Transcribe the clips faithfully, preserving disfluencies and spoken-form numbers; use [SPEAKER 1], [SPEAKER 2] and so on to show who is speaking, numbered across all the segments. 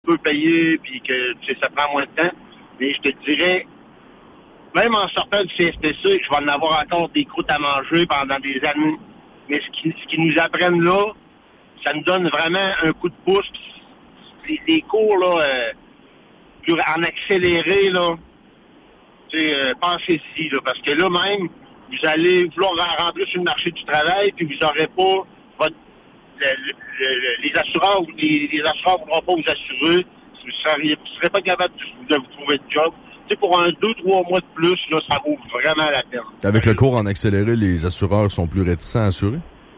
[SPEAKER 1] peux payer puis que tu sais, ça prend moins de temps. Mais je te dirais, même en sortant du C S T C, je vais en avoir encore des croûtes à manger pendant des années. Mais ce qui, ce qui nous apprennent là, ça nous donne vraiment un coup de pouce. Les, les cours, là, euh, en accéléré, là, tu sais, euh, pensez-y, là, parce que là, même, vous allez vouloir rentrer sur le marché du travail, puis vous n'aurez pas votre, le, le, le, les assureurs, les, les assureurs ne voudront pas vous assurer. Vous ne serez pas capable de, de vous trouver de job. Tu sais, pour un deux, trois mois de plus, là, ça vaut vraiment la peine.
[SPEAKER 2] Avec le cours en accéléré, les assureurs sont plus réticents à assurer?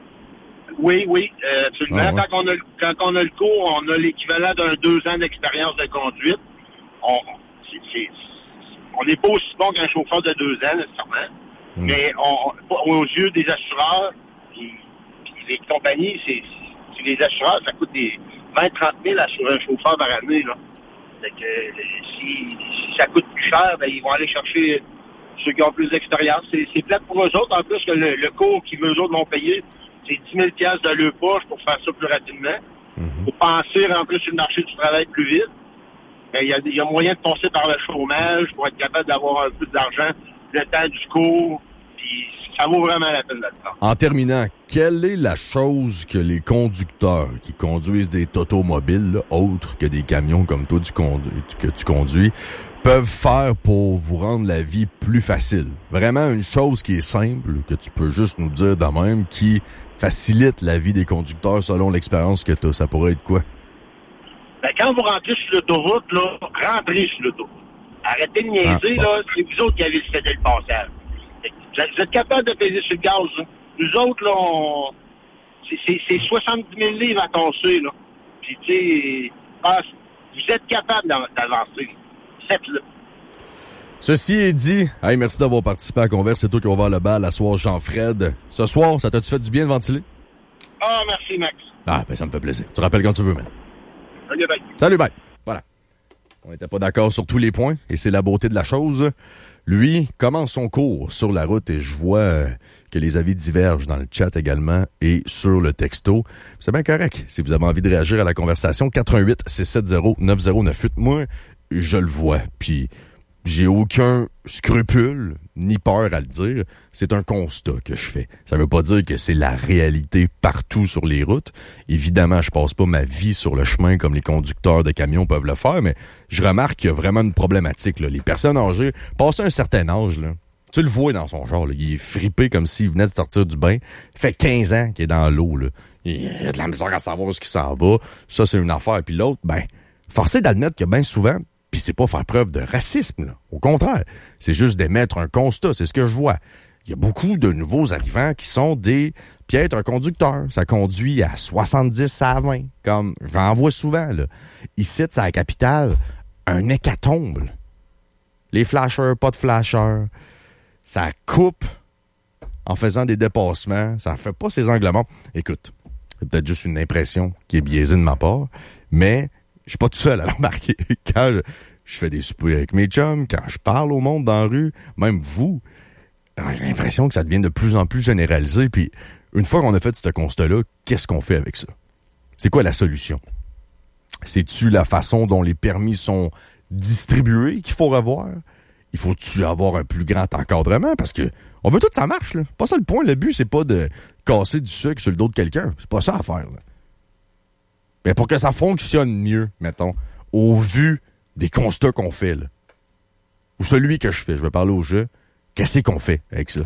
[SPEAKER 2] Oui,
[SPEAKER 1] oui, euh, absolument. Ah, ouais. Quand on a, quand on a le cours, on a l'équivalent d'un deux ans d'expérience de conduite. On c'est, c'est, on n'est pas aussi bon qu'un chauffeur de deux ans, nécessairement. Mmh. Mais on, aux yeux des assureurs, puis, puis les compagnies, c'est, c'est les assureurs, ça coûte des vingt à trente mille à assurer un chauffeur par année, là. Fait que si, si ça coûte plus cher, ben, ils vont aller chercher ceux qui ont plus d'expérience. C'est, c'est plate pour eux autres. En plus, que le, le cours qu'ils eux autres vont payer, c'est dix mille dollars de leur poche pour faire ça plus rapidement. Mm-hmm. Pour penser rentrer sur le marché du travail plus vite. Il y a, y a moyen de passer par le chômage pour être capable d'avoir un peu d'argent le temps du cours. Puis ça vaut vraiment la peine là-dedans.
[SPEAKER 2] En terminant, quelle est la chose que les conducteurs qui conduisent des automobiles, là, autres que des camions comme toi tu conduis, que tu conduis, peuvent faire pour vous rendre la vie plus facile? Vraiment une chose qui est simple, que tu peux juste nous dire de même, qui facilite la vie des conducteurs selon l'expérience que tu as. Ça pourrait être quoi?
[SPEAKER 1] Ben, quand vous rentrez sur l'autoroute, là, rentrez sur l'autoroute. Arrêtez de niaiser, ah, là, c'est vous autres qui avez cédé le passage. Vous êtes capable de peser sur le gaz, là. Nous autres, là, on... c'est, c'est, c'est soixante-dix mille livres à tasser, là. Puis, tu sais, vous êtes capable d'avancer. Faites-le.
[SPEAKER 2] Ceci est dit. Hey, merci d'avoir participé à Converse. C'est toi qui vas voir le bal à soir, Jean-Fred. Ce soir, ça t'a-tu fait du bien de ventiler?
[SPEAKER 1] Ah, merci, Max.
[SPEAKER 2] Ah, ben ça me fait plaisir. Tu rappelles quand tu veux, man.
[SPEAKER 1] Salut, bye.
[SPEAKER 2] Salut, bye. Voilà. On n'était pas d'accord sur tous les points, et c'est la beauté de la chose. Lui commence son cours sur la route, et je vois que les avis divergent dans le chat également et sur le texto. C'est bien correct. Si vous avez envie de réagir à la conversation, quatre un huit, six sept zéro, neuf zéro neuf huit. Moi, je le vois, puis j'ai aucun scrupule ni peur à le dire. C'est un constat que je fais. Ça veut pas dire que c'est la réalité partout sur les routes. Évidemment, je passe pas ma vie sur le chemin comme les conducteurs de camions peuvent le faire, mais je remarque qu'il y a vraiment une problématique, là. Les personnes âgées, passé un certain âge, là, tu le vois dans son genre, là, il est fripé comme s'il venait de sortir du bain. Il fait quinze ans qu'il est dans l'eau, là. Il a de la misère à savoir ce qui s'en va. Ça, c'est une affaire. Puis l'autre, ben, forcé d'admettre que bien souvent, puis c'est pas faire preuve de racisme, là. Au contraire, c'est juste d'émettre un constat, c'est ce que je vois. Il y a beaucoup de nouveaux arrivants qui sont des piètres conducteurs. Ça conduit à soixante-dix à vingt, comme j'en vois souvent, là. Ici, c'est à la capitale, un hécatombe. Les flasheurs, pas de flasheurs. Ça coupe en faisant des dépassements. Ça fait pas ses angles morts. Écoute, c'est peut-être juste une impression qui est biaisée de ma part, mais je suis pas tout seul à le remarquer. Quand je, je fais des soupers avec mes chums, quand je parle au monde dans la rue, même vous, j'ai l'impression que ça devient de plus en plus généralisé. Puis, une fois qu'on a fait ce constat-là, qu'est-ce qu'on fait avec ça? C'est quoi la solution? C'est-tu la façon dont les permis sont distribués qu'il faut revoir? Il faut-tu avoir un plus grand encadrement? Parce que on veut tout que ça marche, là. Pas ça le point. Le but, c'est pas de casser du sucre sur le dos de quelqu'un. C'est pas ça à faire, là. Mais pour que ça fonctionne mieux, mettons, au vu des constats qu'on fait, là, ou celui que je fais, je vais parler au jeu, qu'est-ce qu'on fait avec ça?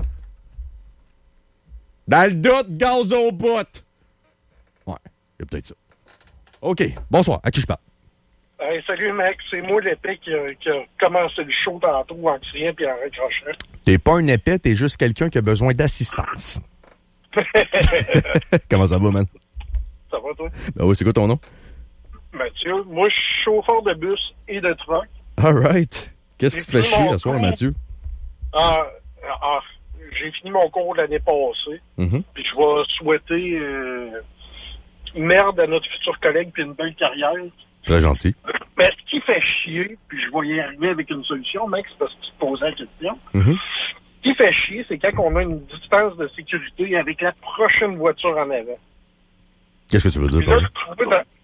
[SPEAKER 2] Dans le doute, gaz au bout! Ouais, il y a peut-être ça. OK, bonsoir, à qui je parle?
[SPEAKER 3] Hey, salut, mec, c'est moi l'épée qui a, qui a commencé le show tantôt en criant puis en raccrochant.
[SPEAKER 2] T'es pas un épée, t'es juste quelqu'un qui a besoin d'assistance. Comment ça va, man?
[SPEAKER 3] Ça va, toi?
[SPEAKER 2] Ben oui, c'est quoi ton nom?
[SPEAKER 3] Mathieu. Moi, je suis chauffeur de bus et de truck.
[SPEAKER 2] All right. Qu'est-ce qui te fait chier ce soir, Mathieu?
[SPEAKER 3] Ah, ah, j'ai fini mon cours l'année passée. Mm-hmm. Puis je vais souhaiter euh, merde à notre futur collègue puis une belle carrière.
[SPEAKER 2] Très gentil.
[SPEAKER 3] Mais ce qui fait chier, puis je vais y arriver avec une solution, mec, c'est parce que tu te posais la question.
[SPEAKER 2] Mm-hmm.
[SPEAKER 3] Ce qui fait chier, c'est quand on a une distance de sécurité avec la prochaine voiture en avant.
[SPEAKER 2] Qu'est-ce que tu veux dire,
[SPEAKER 3] là, je trouvais dans...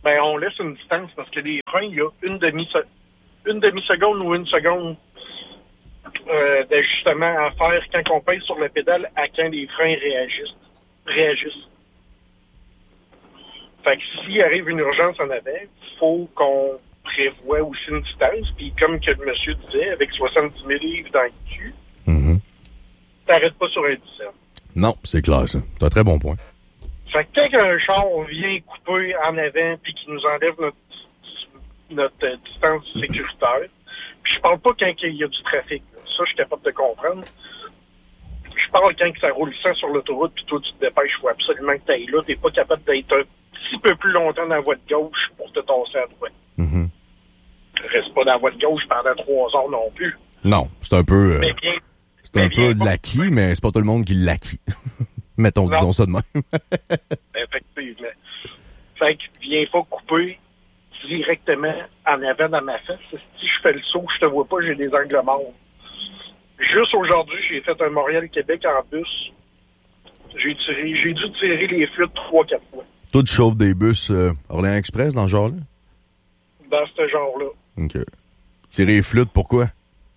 [SPEAKER 3] ben, on laisse une distance parce que les freins, il y a une demi une demi-seconde ou une seconde euh, d'ajustement à faire quand on pèse sur la pédale à quand les freins réagissent. réagissent. Fait que s'il arrive une urgence en avant, il faut qu'on prévoit aussi une distance. Puis comme que le monsieur disait, avec soixante-dix mille livres dans le cul, mm-hmm. t'arrêtes pas sur un dix-sept.
[SPEAKER 2] Non, c'est clair, ça. C'est un très bon point.
[SPEAKER 3] Fait que quand un char vient couper en avant puis qu'il nous enlève notre, notre euh, distance sécuritaire, puis je parle pas quand il y a du trafic. Là. Ça, je suis capable de comprendre. Je parle quand ça roule sans sur l'autoroute puis toi, tu te dépêches. Il faut absolument que tu ailles là. T'es pas capable d'être un petit peu plus longtemps dans la voie de gauche pour te tasser à droite. Mm-hmm. Reste pas dans la voie de gauche pendant trois heures non plus.
[SPEAKER 2] Non, c'est un peu... Euh,
[SPEAKER 3] mais bien,
[SPEAKER 2] c'est un peu de l'acquis, mais c'est pas tout le monde qui l'acquis. Mettons, non. Disons ça de même.
[SPEAKER 3] Effectivement. Fait que viens pas couper directement en avant dans ma face. Si je fais le saut, je te vois pas, j'ai des angles morts. Juste aujourd'hui, j'ai fait un Montréal-Québec en bus. J'ai tiré, j'ai dû tirer les flûtes trois, quatre fois.
[SPEAKER 2] Toi, tu chauffes des bus euh, Orléans Express dans ce genre-là?
[SPEAKER 3] Dans ce genre-là.
[SPEAKER 2] OK. Tirer les flûtes, pourquoi?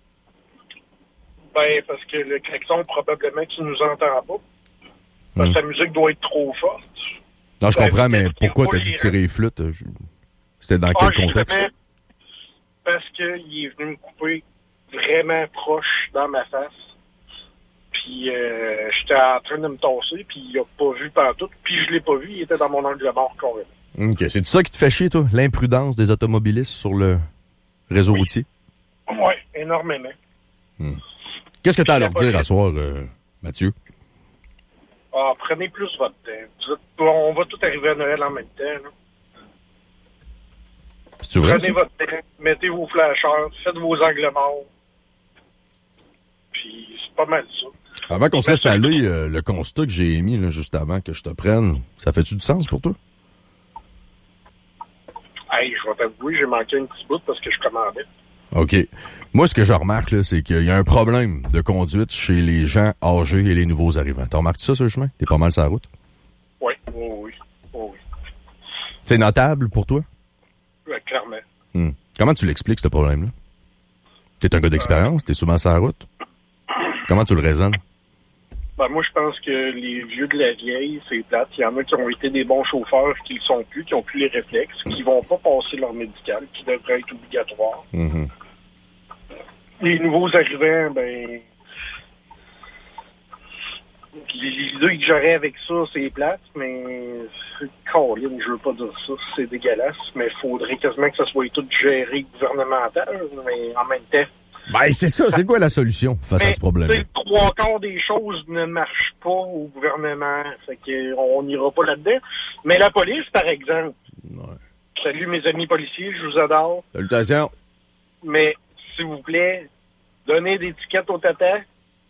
[SPEAKER 3] Ben, parce que le klaxon, probablement, qu'il nous entend pas. Parce que hum. sa musique doit être trop forte.
[SPEAKER 2] Non, je ben, comprends, mais pourquoi t'as dit tirer les flûtes? C'était dans ah, quel contexte?
[SPEAKER 3] Parce qu'il est venu me couper vraiment proche dans ma face. Puis euh, j'étais en train de me tasser, puis il a pas vu pantoute. Puis je l'ai pas vu, il était dans mon angle mort carrément.
[SPEAKER 2] OK. C'est ça qui te fait chier, toi? L'imprudence des automobilistes sur le réseau
[SPEAKER 3] oui.
[SPEAKER 2] routier?
[SPEAKER 3] Oui, énormément.
[SPEAKER 2] Hum. Qu'est-ce que tu as à leur dire à soir, euh, Mathieu?
[SPEAKER 3] Ah, prenez plus votre temps. On va tout arriver à Noël en même temps. Là.
[SPEAKER 2] C'est-tu vrai,
[SPEAKER 3] Prenez
[SPEAKER 2] ça?
[SPEAKER 3] votre temps, mettez vos flashers, faites vos angles morts. Puis c'est pas mal ça.
[SPEAKER 2] Avant qu'on se laisse aller, euh, le constat que j'ai émis là, juste avant que je te prenne, ça fait-tu du sens pour toi?
[SPEAKER 3] Hey, je vais t'avouer, j'ai manqué un petit bout parce que je commandais.
[SPEAKER 2] OK. Moi, ce que je remarque, là, c'est qu'il y a un problème de conduite chez les gens âgés et les nouveaux arrivants. T'as remarqué ça, sur le chemin? T'es pas mal sur la route?
[SPEAKER 3] Oui, oui, oui. oui, oui.
[SPEAKER 2] C'est notable pour toi?
[SPEAKER 3] Oui, clairement.
[SPEAKER 2] Hmm. Comment tu l'expliques, ce problème-là? T'es un gars d'expérience? Euh... T'es souvent sur la route? Comment tu le raisonnes?
[SPEAKER 3] Ben, moi, je pense que les vieux de la vieille, c'est plate. Il y en a qui ont été des bons chauffeurs, qui ne le sont plus, qui n'ont plus les réflexes, qui vont pas passer leur médical, qui devrait être obligatoire. Mm-hmm. Les nouveaux arrivants, ben... L'idée que j'aurais avec ça, c'est plate, mais... Colin, je veux pas dire ça, c'est dégueulasse, mais il faudrait quasiment que ça soit tout géré gouvernemental, mais en même temps...
[SPEAKER 2] Ben, c'est ça. C'est quoi la solution face
[SPEAKER 3] mais,
[SPEAKER 2] à ce problème?
[SPEAKER 3] Le trois quarts des choses ne marchent pas au gouvernement. Fait qu'on n'ira pas là-dedans. Mais la police, par exemple. Ouais. Salut mes amis policiers, je vous adore.
[SPEAKER 2] Salutations.
[SPEAKER 3] Mais, s'il vous plaît, donnez des tickets au tata.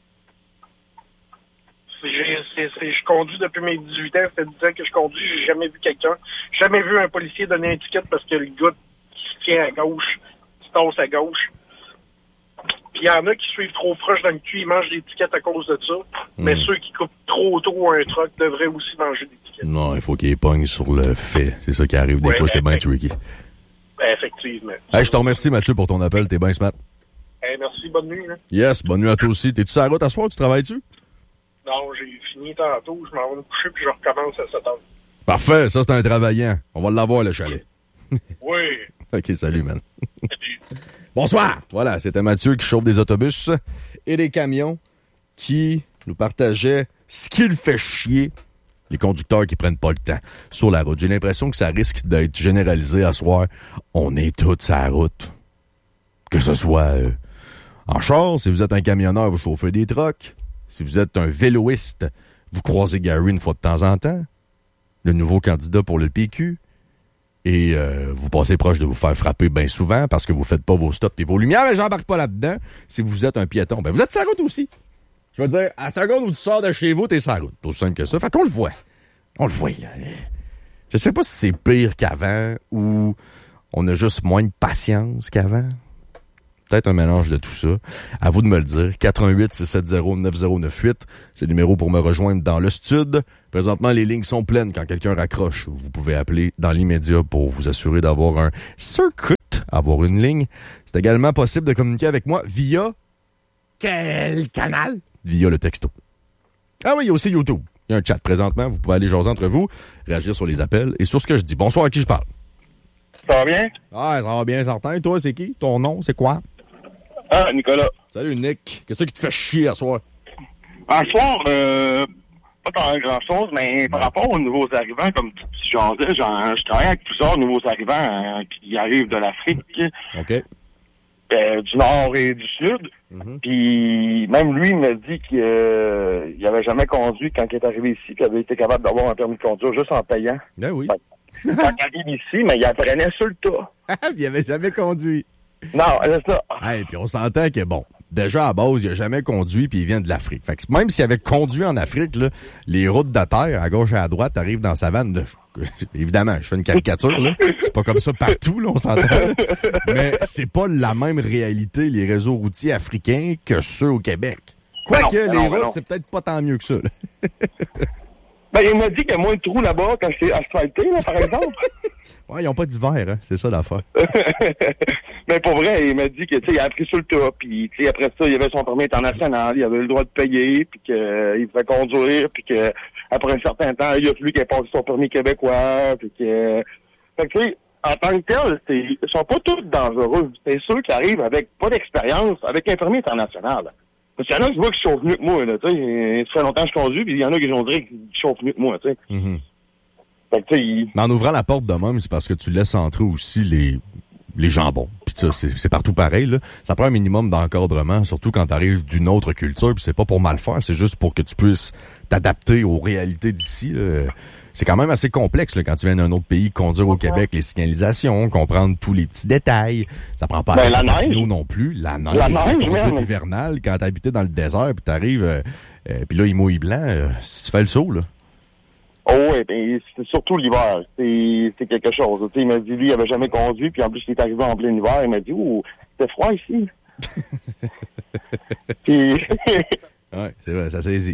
[SPEAKER 3] J'ai, c'est, c'est, je conduis depuis mes dix-huit ans. Ça fait dix ans que je conduis. J'ai jamais vu quelqu'un. J'ai jamais vu un policier donner un ticket parce que le gars qui se tient à gauche se tasse à gauche. Puis il y en a qui suivent trop proche dans le cul, ils mangent des tickets à cause de ça. Mmh. Mais ceux qui coupent trop tôt un truck devraient aussi manger des tickets.
[SPEAKER 2] Non, il faut qu'ils pognent sur le fait. C'est ça qui arrive. Des ouais, fois, c'est bien tricky.
[SPEAKER 3] Ben, effectivement.
[SPEAKER 2] Hey, je te remercie, Mathieu, pour ton appel. T'es bien smart.
[SPEAKER 3] Hey, merci. Bonne nuit. Hein.
[SPEAKER 2] Yes, bonne nuit à toi aussi. T'es-tu sur la route à soir? Tu travailles-tu?
[SPEAKER 3] Non, j'ai fini tantôt. Je m'en vais me coucher puis je recommence à sept heures.
[SPEAKER 2] Parfait. Ça, c'est un travaillant. On va l'avoir, le chalet.
[SPEAKER 3] Oui.
[SPEAKER 2] OK, salut, man. Bonsoir! Voilà, c'était Mathieu qui chauffe des autobus et des camions qui nous partageait ce qu'il fait chier, les conducteurs qui prennent pas le temps sur la route. J'ai l'impression que ça risque d'être généralisé à soir. On est tous sur la route. Que ce soit euh, en char, si vous êtes un camionneur, vous chauffez des trucks. Si vous êtes un véloiste, vous croisez Gary une fois de temps en temps. Le nouveau candidat pour le P Q. Et euh, vous passez proche de vous faire frapper bien souvent parce que vous faites pas vos stops et vos lumières, mais j'embarque pas là-dedans. Si vous êtes un piéton, ben vous êtes sur la route aussi. Je veux dire, à la seconde où tu sors de chez vous, t'es sur la route. Tout simple que ça. Fait qu'on le voit. On le voit, là. Je sais pas si c'est pire qu'avant ou on a juste moins de patience qu'avant. peut-être un mélange de tout ça. À vous de me le dire. quatre un huit, six sept zéro, neuf zéro neuf huit, c'est le numéro pour me rejoindre dans le studio. Présentement, les lignes sont pleines. Quand quelqu'un raccroche, vous pouvez appeler dans l'immédiat pour vous assurer d'avoir un circuit, avoir une ligne. C'est également possible de communiquer avec moi via... Quel canal? Via le texto. Ah oui, il y a aussi YouTube. Il y a un chat présentement. Vous pouvez aller jaser entre vous, réagir sur les appels et sur ce que je dis. Bonsoir, à qui je parle?
[SPEAKER 1] Ça va bien?
[SPEAKER 2] Ah, ça va bien, certain. Toi, c'est qui? Ton nom, c'est quoi?
[SPEAKER 1] Ah, Nicolas.
[SPEAKER 2] Salut, Nick. Qu'est-ce qui te fait chier à soir?
[SPEAKER 1] À soir, euh, pas tant grand-chose, mais par rapport aux nouveaux arrivants, comme tu disais, je travaille avec plusieurs nouveaux arrivants euh, qui arrivent de l'Afrique.
[SPEAKER 2] OK.
[SPEAKER 1] Euh, du Nord et du Sud. Mm-hmm. Puis même lui, il m'a dit qu'il euh, avait jamais conduit quand il est arrivé ici, qu'il avait été capable d'avoir un permis de conduire juste en payant.
[SPEAKER 2] Ben oui.
[SPEAKER 1] Fait, quand il arrive ici, mais il apprenait sur le tas.
[SPEAKER 2] Il avait jamais conduit.
[SPEAKER 1] Non, c'est ça.
[SPEAKER 2] Hey, puis on s'entend que, bon, déjà à base, il a jamais conduit puis il vient de l'Afrique. Fait que même s'il avait conduit en Afrique, là, les routes de terre, à gauche et à droite, arrivent dans sa vanne de... Évidemment, je fais une caricature, là. C'est pas comme ça partout, là, on s'entend. Là. Mais c'est pas la même réalité, les réseaux routiers africains, que ceux au Québec. Quoique, les non, routes, c'est peut-être pas tant mieux que ça, là.
[SPEAKER 1] Ben, il m'a dit qu'il y a moins de trous là-bas quand c'est asphalté, là, par exemple.
[SPEAKER 2] Ouais, ils n'ont pas d'hiver, hein. C'est ça l'affaire.
[SPEAKER 1] Mais pour vrai, il m'a dit que, tu sais, il a appris sur le tas, puis, tu sais, après ça, il avait son permis international, il avait le droit de payer, puis qu'il euh, pouvait conduire, puis que après un certain temps, il a fallu qu'il ait passé son permis québécois, puis que... Fait que, tu sais, en tant que tel, c'est, ils sont pas tous dangereux. C'est ceux qui arrivent avec pas d'expérience, avec un permis international. Parce qu'il y en a qui voient qui chauffent mieux que moi, là, tu sais. Ça fait longtemps que je conduis, puis il y en a qui vont dire qu'ils chauffent mieux que moi, tu sais.
[SPEAKER 2] Mm-hmm.
[SPEAKER 1] Fait que, tu sais, il...
[SPEAKER 2] Mais en ouvrant la porte de même, c'est parce que tu laisses entrer aussi les... les jambons. Puis ça, c'est, c'est partout pareil, là. Ça prend un minimum d'encadrement, surtout quand t'arrives d'une autre culture, puis c'est pas pour mal faire, c'est juste pour que tu puisses t'adapter aux réalités d'ici, là. C'est quand même assez complexe, là, quand tu viens d'un autre pays, conduire au Québec, les signalisations, comprendre tous les petits détails. Ça prend pas
[SPEAKER 1] ben, la neige
[SPEAKER 2] non plus. La neige,
[SPEAKER 1] la,
[SPEAKER 2] la
[SPEAKER 1] neige,
[SPEAKER 2] conduite hivernale, quand t'habitais dans le désert, puis t'arrives, euh, euh, puis là, il mouille blanc, euh, tu fais le saut, là.
[SPEAKER 1] Oh oui, ben, c'est surtout l'hiver. C'est, c'est quelque chose. Tu sais, il m'a dit, lui, il avait jamais conduit, puis en plus, il est arrivé en plein hiver. Il m'a dit, ouh, c'était froid ici. Puis...
[SPEAKER 2] ouais, c'est vrai, ça saisit.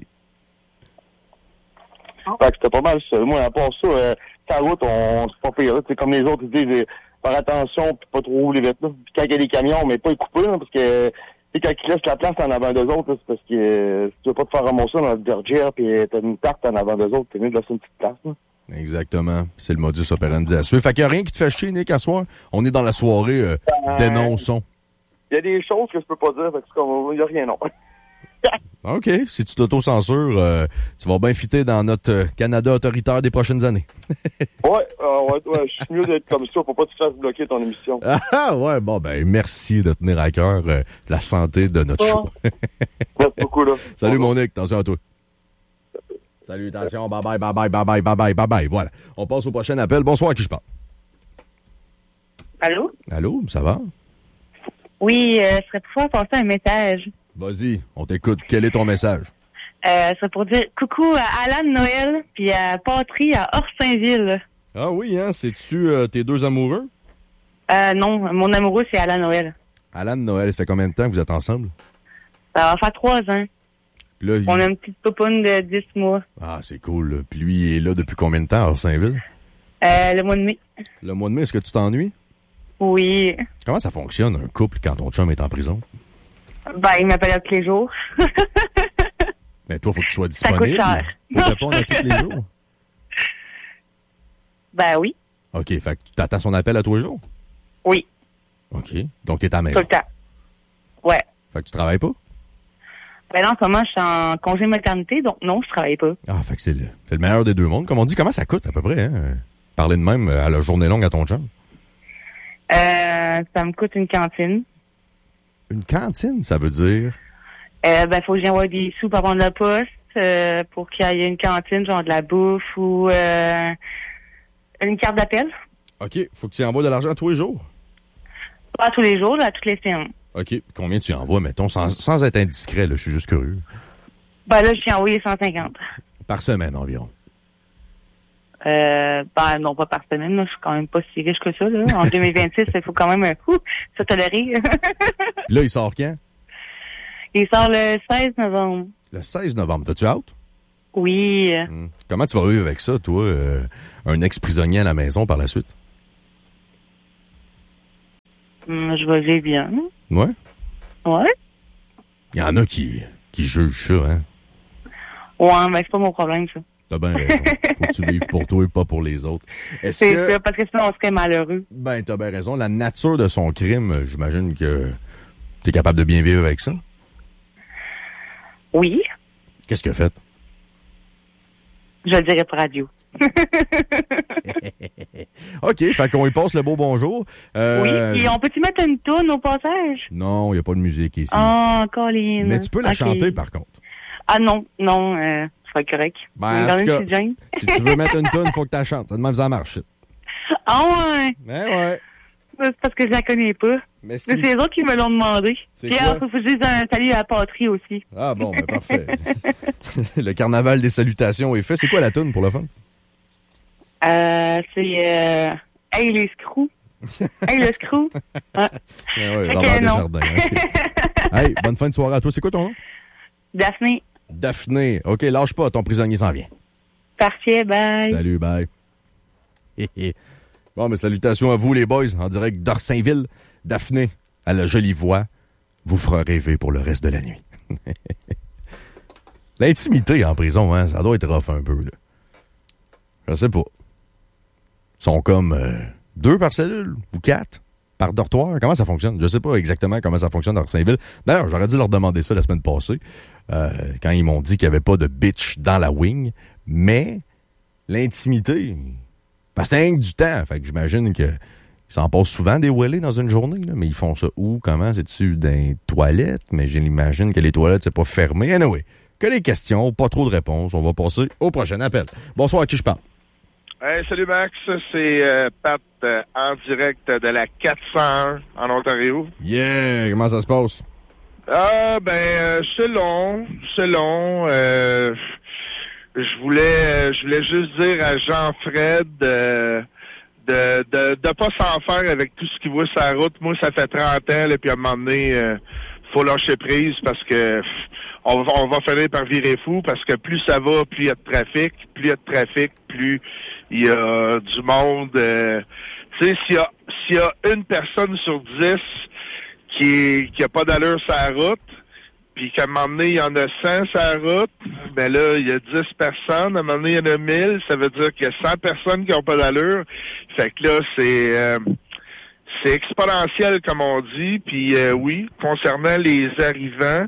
[SPEAKER 1] Fait que c'était pas mal ça. Moi, à part ça, euh, sa route, on c'est pas pire. C'est comme les autres, ils disent, euh, faire attention, puis pas trop rouler vite. Là. Puis quand il y a des camions, mais pas les couper, là, parce que quand ils laissent la place en avant d'eux autres, là, c'est parce que euh, si tu veux pas te faire ramasser dans le derrière, puis t'as une tarte en avant d'eux autres, t'es mieux de laisser une petite place. Là.
[SPEAKER 2] Exactement. C'est le modus operandi à suivre. Fait qu'il y a rien qui te fait chier, Nick, à soir. On est dans la soirée euh, euh, dénonçons.
[SPEAKER 1] Il y a des choses que je peux pas dire, fait que c'est comme, il y a rien, non.
[SPEAKER 2] OK. Si tu t'auto-censures, euh, tu vas bien fitter dans notre euh, Canada autoritaire des prochaines années.
[SPEAKER 1] ouais, euh, ouais, ouais, je suis mieux d'être comme ça pour pas te faire bloquer ton émission.
[SPEAKER 2] Ah ouais, bon, ben merci de tenir à cœur euh, la santé de notre show.
[SPEAKER 1] Merci beaucoup, là.
[SPEAKER 2] Salut, mon Nick. Attention à toi. Salutations. Bye-bye, bye-bye, bye-bye, bye-bye, bye-bye. Voilà. On passe au prochain appel. Bonsoir, à qui je parle?
[SPEAKER 4] Allô?
[SPEAKER 2] Allô, ça va?
[SPEAKER 4] Oui, euh, je serais pour pouvoir passer un message.
[SPEAKER 2] Vas-y, on t'écoute. Quel est ton message?
[SPEAKER 4] Euh, c'est pour dire coucou à Alan Noël puis à Patrie à Orsainville.
[SPEAKER 2] Ah oui, hein? C'est-tu euh, tes deux amoureux?
[SPEAKER 4] Euh, non, mon amoureux, c'est Alan Noël.
[SPEAKER 2] Alan Noël, ça fait combien de temps que vous êtes ensemble?
[SPEAKER 4] Ça va faire trois ans.
[SPEAKER 2] Puis là, il...
[SPEAKER 4] On a une petite popoune de dix mois.
[SPEAKER 2] Ah, c'est cool. Là. Puis lui, il est là depuis combien de temps à Orsainville?
[SPEAKER 4] Euh, le mois de mai.
[SPEAKER 2] Le mois de mai, est-ce que tu t'ennuies?
[SPEAKER 4] Oui.
[SPEAKER 2] Comment ça fonctionne, un couple, quand ton chum est en prison?
[SPEAKER 4] Ben, il m'appelle tous les jours.
[SPEAKER 2] Mais toi, il faut que tu sois disponible.
[SPEAKER 4] Ça coûte cher.
[SPEAKER 2] Pour répondre à tous les jours.
[SPEAKER 4] Ben oui.
[SPEAKER 2] OK, fait que tu attends son appel à tous les jours?
[SPEAKER 4] Oui.
[SPEAKER 2] OK. Donc, tu es à la maison?
[SPEAKER 4] Tout le temps. Ouais.
[SPEAKER 2] Fait que tu travailles pas?
[SPEAKER 4] Ben non, en ce moment, je suis en congé maternité, donc non, je travaille pas.
[SPEAKER 2] Ah, fait que c'est le, c'est le meilleur des deux mondes. Comme on dit, comment ça coûte à peu près, hein? Parler de même à la journée longue à ton chum?
[SPEAKER 4] Euh, ça me coûte une cantine.
[SPEAKER 2] Une cantine, ça veut dire?
[SPEAKER 4] Euh, ben, faut que j'envoie des sous pour prendre le poste, euh, pour qu'il y ait une cantine, genre de la bouffe ou euh, une carte d'appel.
[SPEAKER 2] OK. Faut que tu envoies de l'argent tous les jours?
[SPEAKER 4] Pas tous les jours, là, toutes les semaines.
[SPEAKER 2] OK. Combien tu envoies, mettons, sans, sans être indiscret, là? Je suis juste curieux.
[SPEAKER 4] Ben là, je suis envoyé cent cinquante.
[SPEAKER 2] Par semaine environ?
[SPEAKER 4] Euh, ben non, pas par semaine. Là. Je suis quand même pas si riche que ça. Là. En deux mille vingt-six, il faut quand même euh, ouh, se tolérer.
[SPEAKER 2] Là, il sort quand?
[SPEAKER 4] Il sort le seize novembre.
[SPEAKER 2] Le seize novembre. T'as-tu hâte?
[SPEAKER 4] Oui.
[SPEAKER 2] Hum. Comment tu vas vivre avec ça, toi, euh, un ex-prisonnier à la maison par la suite?
[SPEAKER 4] Hum, je vais vivre bien.
[SPEAKER 2] Ouais?
[SPEAKER 4] Ouais.
[SPEAKER 2] Il y en a qui, qui jugent ça, hein?
[SPEAKER 4] Ouais, mais c'est pas mon problème, ça.
[SPEAKER 2] T'as bien raison. Faut que tu vives pour toi et pas pour les autres. Est-ce
[SPEAKER 4] c'est
[SPEAKER 2] que...
[SPEAKER 4] ça, parce que sinon on serait malheureux.
[SPEAKER 2] Ben, t'as bien raison. La nature de son crime, j'imagine que t'es capable de bien vivre avec ça?
[SPEAKER 4] Oui.
[SPEAKER 2] Qu'est-ce qu'il a fait?
[SPEAKER 4] Je le dirai pour radio.
[SPEAKER 2] OK, fait qu'on lui passe le beau bonjour.
[SPEAKER 4] Euh, oui, et on peut-tu mettre une toune au passage?
[SPEAKER 2] Non, il n'y a pas de musique ici.
[SPEAKER 4] Ah, oh, Colline.
[SPEAKER 2] Mais tu peux la okay. chanter, par contre.
[SPEAKER 4] Ah non, non, euh, c'est pas correct.
[SPEAKER 2] Ben, en tout cas, si, si tu veux mettre une toune, il faut que tu la chantes. Ça demande ça marche.
[SPEAKER 4] Ah ouais?
[SPEAKER 2] Ben ouais.
[SPEAKER 4] C'est parce que je la connais pas. Mais c'est, Mais c'est les autres qui me l'ont demandé.
[SPEAKER 2] C'est
[SPEAKER 4] Puis il faut que je dise un salut à la patrie aussi.
[SPEAKER 2] Ah bon, ben parfait. Le carnaval des salutations est fait. C'est quoi la toune pour le fun?
[SPEAKER 4] Euh, c'est euh, Hey les screws. Hey le screw. Ah.
[SPEAKER 2] Ouais, ouais, Robert Desjardins. Okay. Hey, bonne fin de soirée à toi. C'est quoi ton nom?
[SPEAKER 4] Daphné.
[SPEAKER 2] Daphné. OK, lâche pas, ton prisonnier s'en vient.
[SPEAKER 4] Parfait, bye.
[SPEAKER 2] Salut, bye. Bon, mais salutations à vous, les boys, en direct d'Orsainville. Daphné, à la jolie voix, vous fera rêver pour le reste de la nuit. L'intimité en prison, hein, ça doit être rough un peu, là. Je sais pas. Ils sont comme euh, deux par cellule ou quatre par dortoir. Comment ça fonctionne? Je sais pas exactement comment ça fonctionne à Orsainville. D'ailleurs, j'aurais dû leur demander ça la semaine passée, euh, quand ils m'ont dit qu'il n'y avait pas de bitch dans la wing. Mais l'intimité, parce que c'est rien que du temps. Fait que j'imagine qu'ils s'en passent souvent des wellés dans une journée. Là. Mais ils font ça où? Comment? C'est-tu dans les toilettes? Mais j'imagine que les toilettes, c'est pas fermé. Anyway, que des questions, pas trop de réponses. On va passer au prochain appel. Bonsoir, à qui je parle?
[SPEAKER 5] Hey, salut Max, c'est euh, Pat euh, en direct de la quatre cent un en Ontario.
[SPEAKER 2] Yeah, comment ça se passe?
[SPEAKER 5] Ah, ben, euh, c'est long, c'est long. Euh, je voulais je voulais juste dire à Jean-Fred euh, de de de pas s'en faire avec tout ce qu'il voit sur la route. Moi, ça fait trente ans, là, puis à un moment donné, euh, faut lâcher prise parce que pff, on va, on va finir par virer fou parce que plus ça va, plus il y a de trafic, plus il y a de trafic, plus il y a du monde. Euh, tu sais, s'il y a s'il y a une personne sur dix qui est, qui a pas d'allure sur la route, puis qu'à un moment donné, il y en a cent sur la route, ben là, il y a dix personnes, à un moment donné, il y en a mille, ça veut dire qu'il y a cent personnes qui ont pas d'allure. Fait que là, c'est euh, c'est exponentiel, comme on dit, puis euh, oui, concernant les arrivants,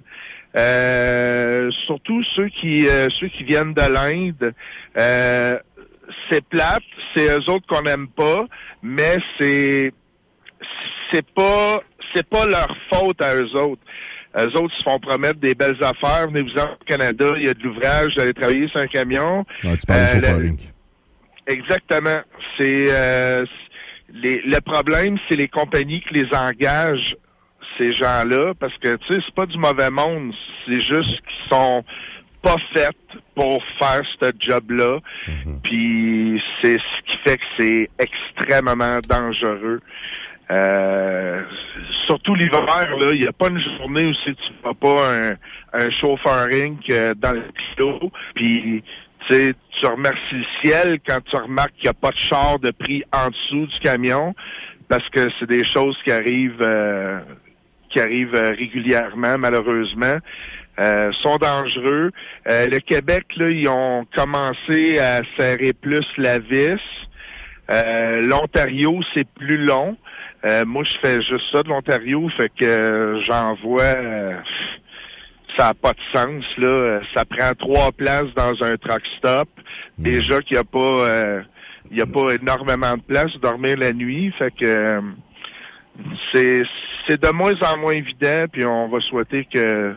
[SPEAKER 5] euh, surtout ceux qui euh, ceux qui viennent de l'Inde, euh, c'est plate, c'est eux autres qu'on n'aime pas, mais c'est c'est pas c'est pas leur faute à eux autres. Eux autres se font promettre des belles affaires. Venez-vous-en au Canada, il y a de l'ouvrage, vous allez travailler sur un camion.
[SPEAKER 2] Ah, tu parles euh, de chauffeuring.
[SPEAKER 5] Exactement. C'est euh, les, le problème, c'est les compagnies qui les engagent, ces gens-là, parce que tu sais, c'est pas du mauvais monde, c'est juste qu'ils sont pas faites pour faire ce job-là. Mm-hmm. Puis c'est ce qui fait que c'est extrêmement dangereux. Euh, surtout l'hiver, là, il n'y a pas une journée où si tu vas pas un, un chauffeuring euh, dans le kilo, puis tu sais, tu remercies le ciel quand tu remarques qu'il n'y a pas de char de prix en dessous du camion, parce que c'est des choses qui arrivent euh, qui arrivent euh, régulièrement, malheureusement. Euh, sont dangereux. Euh, le Québec, là, ils ont commencé à serrer plus la vis. Euh, L'Ontario, c'est plus long. Euh, moi, je fais juste ça de l'Ontario, fait que euh, j'en vois, euh, ça n'a pas de sens, là. Ça prend trois places dans un truck stop. Mmh. Déjà qu'il n'y a pas euh, il y a pas énormément de place pour dormir la nuit, fait que euh, c'est c'est de moins en moins évident, puis on va souhaiter que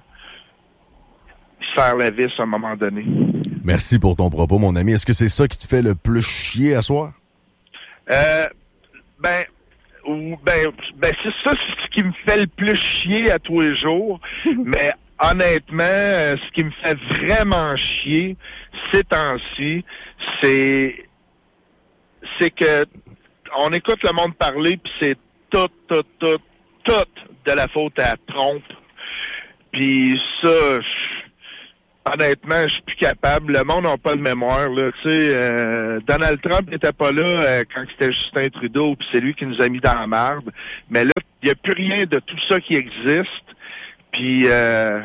[SPEAKER 5] serre la vis à un moment donné.
[SPEAKER 2] Merci pour ton propos, mon ami. Est-ce que c'est ça qui te fait le plus chier à soir?
[SPEAKER 5] Euh, ben, ou ben, ben c'est ça, c'est ce qui me fait le plus chier à tous les jours. Mais honnêtement, euh, ce qui me fait vraiment chier ces temps-ci, c'est c'est que on écoute le monde parler, puis c'est tout, tout, tout, tout de la faute à Trump. Puis ça, honnêtement, je suis plus capable. Le monde n'a pas de mémoire, là. Tu sais, euh, Donald Trump n'était pas là euh, quand c'était Justin Trudeau, puis c'est lui qui nous a mis dans la merde. Mais là, il n'y a plus rien de tout ça qui existe. Puis euh,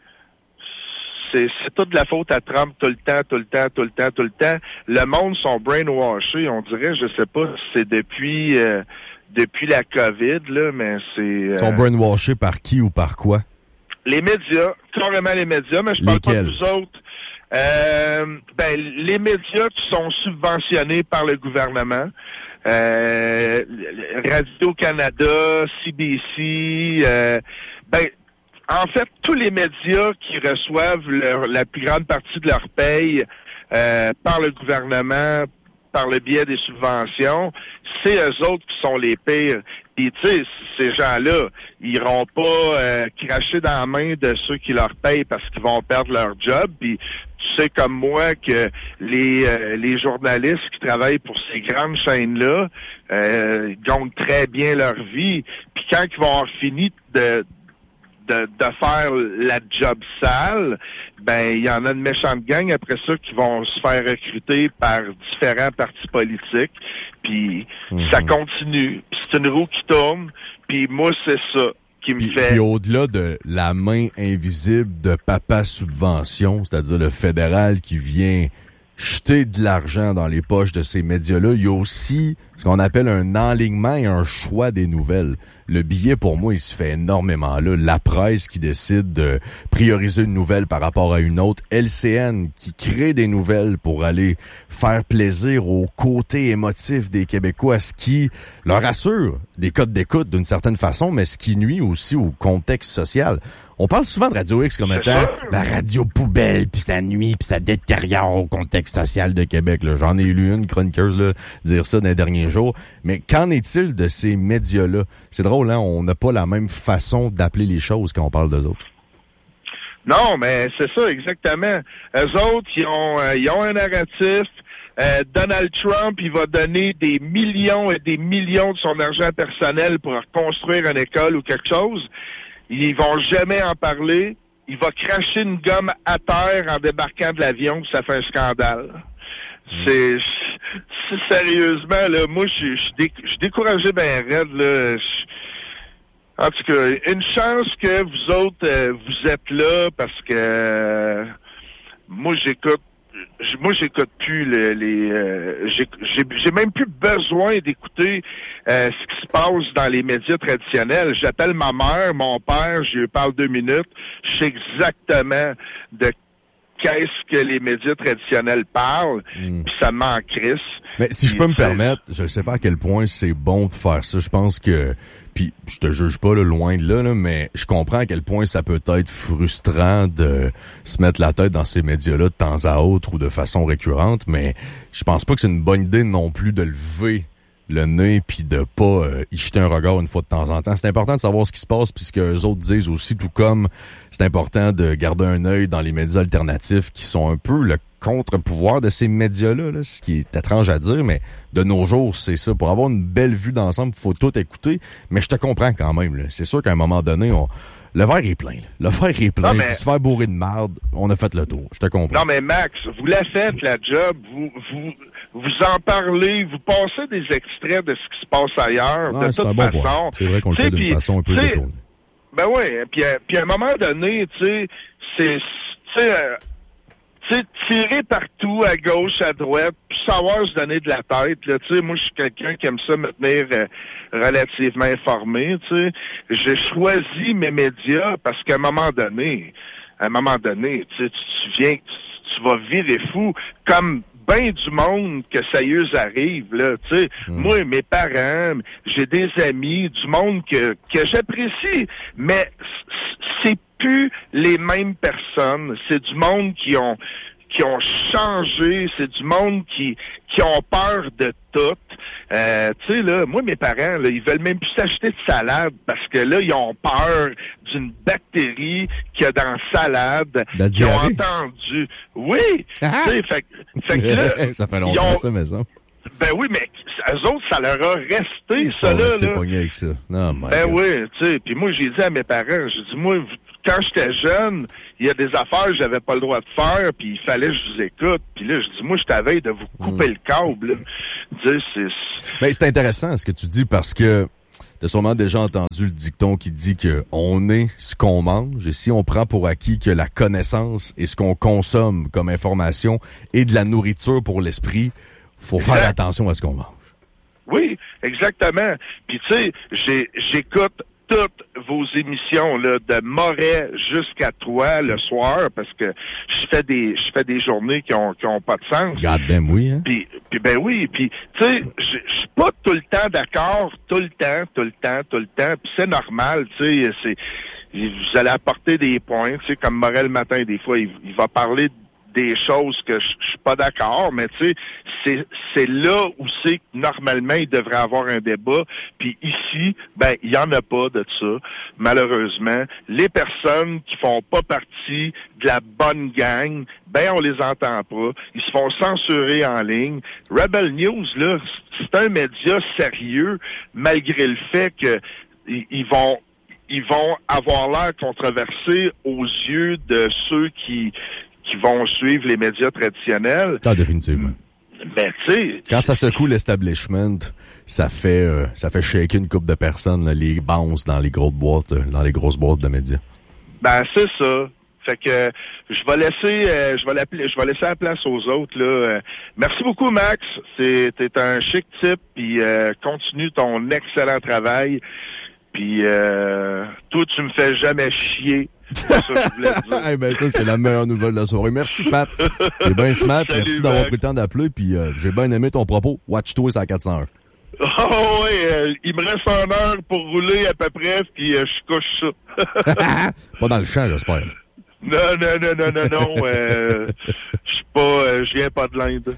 [SPEAKER 5] c'est, c'est toute de la faute à Trump tout le temps, tout le temps, tout le temps, tout le temps. Le monde sont brainwashés, on dirait, je sais pas si c'est depuis euh, depuis la COVID, là, mais c'est... Euh,
[SPEAKER 2] Ils sont brainwashés par qui ou par quoi?
[SPEAKER 5] Les médias, carrément les médias, mais je parle
[SPEAKER 2] Lesquels?
[SPEAKER 5] pas de nous autres. Euh, ben, les médias qui sont subventionnés par le gouvernement, euh, Radio-Canada, C B C, euh, ben, en fait, tous les médias qui reçoivent leur, la plus grande partie de leur paye euh, par le gouvernement, par le biais des subventions, c'est eux autres qui sont les pires. Puis, tu sais, ces gens-là, ils iront pas euh, cracher dans la main de ceux qui leur payent parce qu'ils vont perdre leur job. Puis, tu sais comme moi que les euh, les journalistes qui travaillent pour ces grandes chaînes-là euh, gagnent très bien leur vie. Puis, quand ils vont avoir fini de De, de faire la job sale, ben il y en a une méchante gang après ça qui vont se faire recruter par différents partis politiques, puis mm-hmm. ça continue, puis c'est une roue qui tourne, puis moi c'est ça qui me
[SPEAKER 2] puis,
[SPEAKER 5] fait...
[SPEAKER 2] Puis au-delà de la main invisible de Papa Subvention, c'est-à-dire le fédéral qui vient jeter de l'argent dans les poches de ces médias-là, il y a aussi ce qu'on appelle un enlignement et un choix des nouvelles. Le billet, pour moi, il se fait énormément là. La presse qui décide de prioriser une nouvelle par rapport à une autre. L C N qui crée des nouvelles pour aller faire plaisir au côté émotif des Québécois, ce qui leur assure des codes d'écoute d'une certaine façon, mais ce qui nuit aussi au contexte social. On parle souvent de Radio X comme étant la radio poubelle, puis ça nuit, puis ça détériore au contexte social de Québec. Là. J'en ai lu une chroniqueuse là, dire ça dans les derniers jours. Mais qu'en est-il de ces médias-là? C'est drôle, hein? On n'a pas la même façon d'appeler les choses quand on parle d'eux autres.
[SPEAKER 5] Non, mais c'est ça, exactement. Eux autres, ils ont, euh, ils ont un narratif. Euh, Donald Trump, il va donner des millions et des millions de son argent personnel pour construire une école ou quelque chose. Ils vont jamais en parler. Il va cracher une gomme à terre en débarquant de l'avion, ça fait un scandale. Mmh. C'est, c'est sérieusement, là, moi, je suis dé, découragé ben raide, là. En tout cas, une chance que vous autres, euh, vous êtes là, parce que euh, moi, j'écoute Moi, j'écoute plus les... les euh, j'ai, j'ai, j'ai même plus besoin d'écouter euh, ce qui se passe dans les médias traditionnels. J'appelle ma mère, mon père, je lui parle deux minutes. Je sais exactement de qu'est-ce que les médias traditionnels parlent, mmh. puis ça m'en crisse.
[SPEAKER 2] Mais si je peux me permettre, je ne sais pas à quel point c'est bon de faire ça. Je pense que... Puis je te juge pas là, loin de là, là, mais je comprends à quel point ça peut être frustrant de se mettre la tête dans ces médias-là de temps à autre ou de façon récurrente, mais je pense pas que c'est une bonne idée non plus de lever le nez puis de pas euh, y jeter un regard une fois de temps en temps. C'est important de savoir ce qui se passe puis ce que les autres disent aussi, tout comme c'est important de garder un œil dans les médias alternatifs qui sont un peu le contre-pouvoir de ces médias-là, là, ce qui est étrange à dire, mais de nos jours, c'est ça. Pour avoir une belle vue d'ensemble, il faut tout écouter, mais je te comprends quand même. Là. C'est sûr qu'à un moment donné, on... le verre est plein. Là. Le verre est plein, mais... puis se faire bourrer de marde, on a fait le tour. Je te comprends.
[SPEAKER 5] Non, mais Max, vous la faites, la job, vous... vous... Vous en parlez, vous passez des extraits de ce qui se passe ailleurs,
[SPEAKER 2] ouais,
[SPEAKER 5] de toute
[SPEAKER 2] bon
[SPEAKER 5] façon.
[SPEAKER 2] Point. C'est vrai qu'on le fait d'une
[SPEAKER 5] pis,
[SPEAKER 2] façon un peu détournée.
[SPEAKER 5] Ben oui, puis, puis à un moment donné, tu sais, c'est, tu sais, euh, tirer partout, à gauche, à droite, puis savoir se donner de la tête, là, tu sais, moi, je suis quelqu'un qui aime ça me tenir euh, relativement informé, tu sais. J'ai choisi mes médias parce qu'à un moment donné, à un moment donné, tu sais, tu te souviens que tu, tu vas virer fou, comme ben du monde que ça y arrive, là, tu sais. Mmh. Moi, mes parents, j'ai des amis, du monde que, que j'apprécie, mais c'est plus les mêmes personnes. C'est du monde qui ont qui ont changé, c'est du monde qui qui ont peur de tout. Euh, tu sais, là, moi, mes parents, là, ils veulent même plus s'acheter de salade parce que là, ils ont peur d'une bactérie qu'il y a dans la salade.
[SPEAKER 2] La diarrhée.
[SPEAKER 5] Ils ont entendu. Oui!
[SPEAKER 2] Ah!
[SPEAKER 5] Tu sais, fait, fait que là,
[SPEAKER 2] ça fait longtemps,
[SPEAKER 5] ont,
[SPEAKER 2] ça, mais ça.
[SPEAKER 5] Ben oui, mais eux autres, ça leur a resté,
[SPEAKER 2] Ils
[SPEAKER 5] ça,
[SPEAKER 2] sont
[SPEAKER 5] là.
[SPEAKER 2] restés
[SPEAKER 5] là.
[SPEAKER 2] pognés avec ça. Non, my
[SPEAKER 5] Ben
[SPEAKER 2] God.
[SPEAKER 5] oui, tu sais. Puis moi, j'ai dit à mes parents, j'ai dit, moi, quand j'étais jeune, il y a des affaires que j'avais pas le droit de faire, puis il fallait que je vous écoute. Puis là, je dis, moi, je t'avais de vous couper mm. le câble. Là. Tu sais, c'est...
[SPEAKER 2] Ben, c'est intéressant ce que tu dis parce que t'as sûrement déjà entendu le dicton qui dit que on est ce qu'on mange, et si on prend pour acquis que la connaissance et ce qu'on consomme comme information est de la nourriture pour l'esprit, faut
[SPEAKER 5] exact.
[SPEAKER 2] faire attention à ce qu'on mange.
[SPEAKER 5] Oui, exactement. Puis tu sais, j'ai, j'écoute toutes vos émissions là, de Moret jusqu'à toi le soir parce que je fais des je fais des journées qui ont qui ont pas de sens.
[SPEAKER 2] God damn oui, hein?
[SPEAKER 5] Puis, puis ben oui, puis tu sais, je je suis pas tout le temps d'accord, tout le temps, tout le temps, tout le temps, puis c'est normal, tu sais, c'est vous allez apporter des points, tu sais, comme Moret le matin, des fois, il, il va parler des choses que je, je suis pas d'accord, mais tu sais, c'est c'est là où c'est que normalement il devrait avoir un débat. Puis ici, ben il y en a pas de ça. Malheureusement, les personnes qui font pas partie de la bonne gang, ben on les entend pas. Ils se font censurer en ligne. Rebel News là, c'est un média sérieux, malgré le fait que ils, ils vont ils vont avoir l'air controversés aux yeux de ceux qui qui vont suivre les médias traditionnels.
[SPEAKER 2] Ah, définitivement.
[SPEAKER 5] Ben, tu sais...
[SPEAKER 2] Quand ça secoue l'establishment, ça fait euh, ça fait shaker une couple de personnes, là, les bounces dans les grosses boîtes, euh, dans les grosses boîtes de médias.
[SPEAKER 5] Ben, c'est ça. Fait que je vais laisser euh, je vais l'appeler, je vais laisser la place aux autres, là. Euh, merci beaucoup, Max. C'est, t'es un chic type, puis euh, continue ton excellent travail. Puis euh, toi, tu me fais jamais chier. C'est ça que je voulais dire.
[SPEAKER 2] Eh ben ça, c'est la meilleure nouvelle de la soirée. Merci, Pat. T'es bien smart.
[SPEAKER 5] Salut,
[SPEAKER 2] merci d'avoir
[SPEAKER 5] Max.
[SPEAKER 2] pris le temps d'appeler. Puis euh, j'ai bien aimé ton propos. Watch-toi, c'est à quatre cent un.
[SPEAKER 5] Oh oui, euh, il me reste une heure pour rouler à peu près, puis euh, je couche ça.
[SPEAKER 2] Pas dans le champ, j'espère.
[SPEAKER 5] Non, non, non, non, non, non. Euh, je suis pas, euh, je viens pas de l'Inde.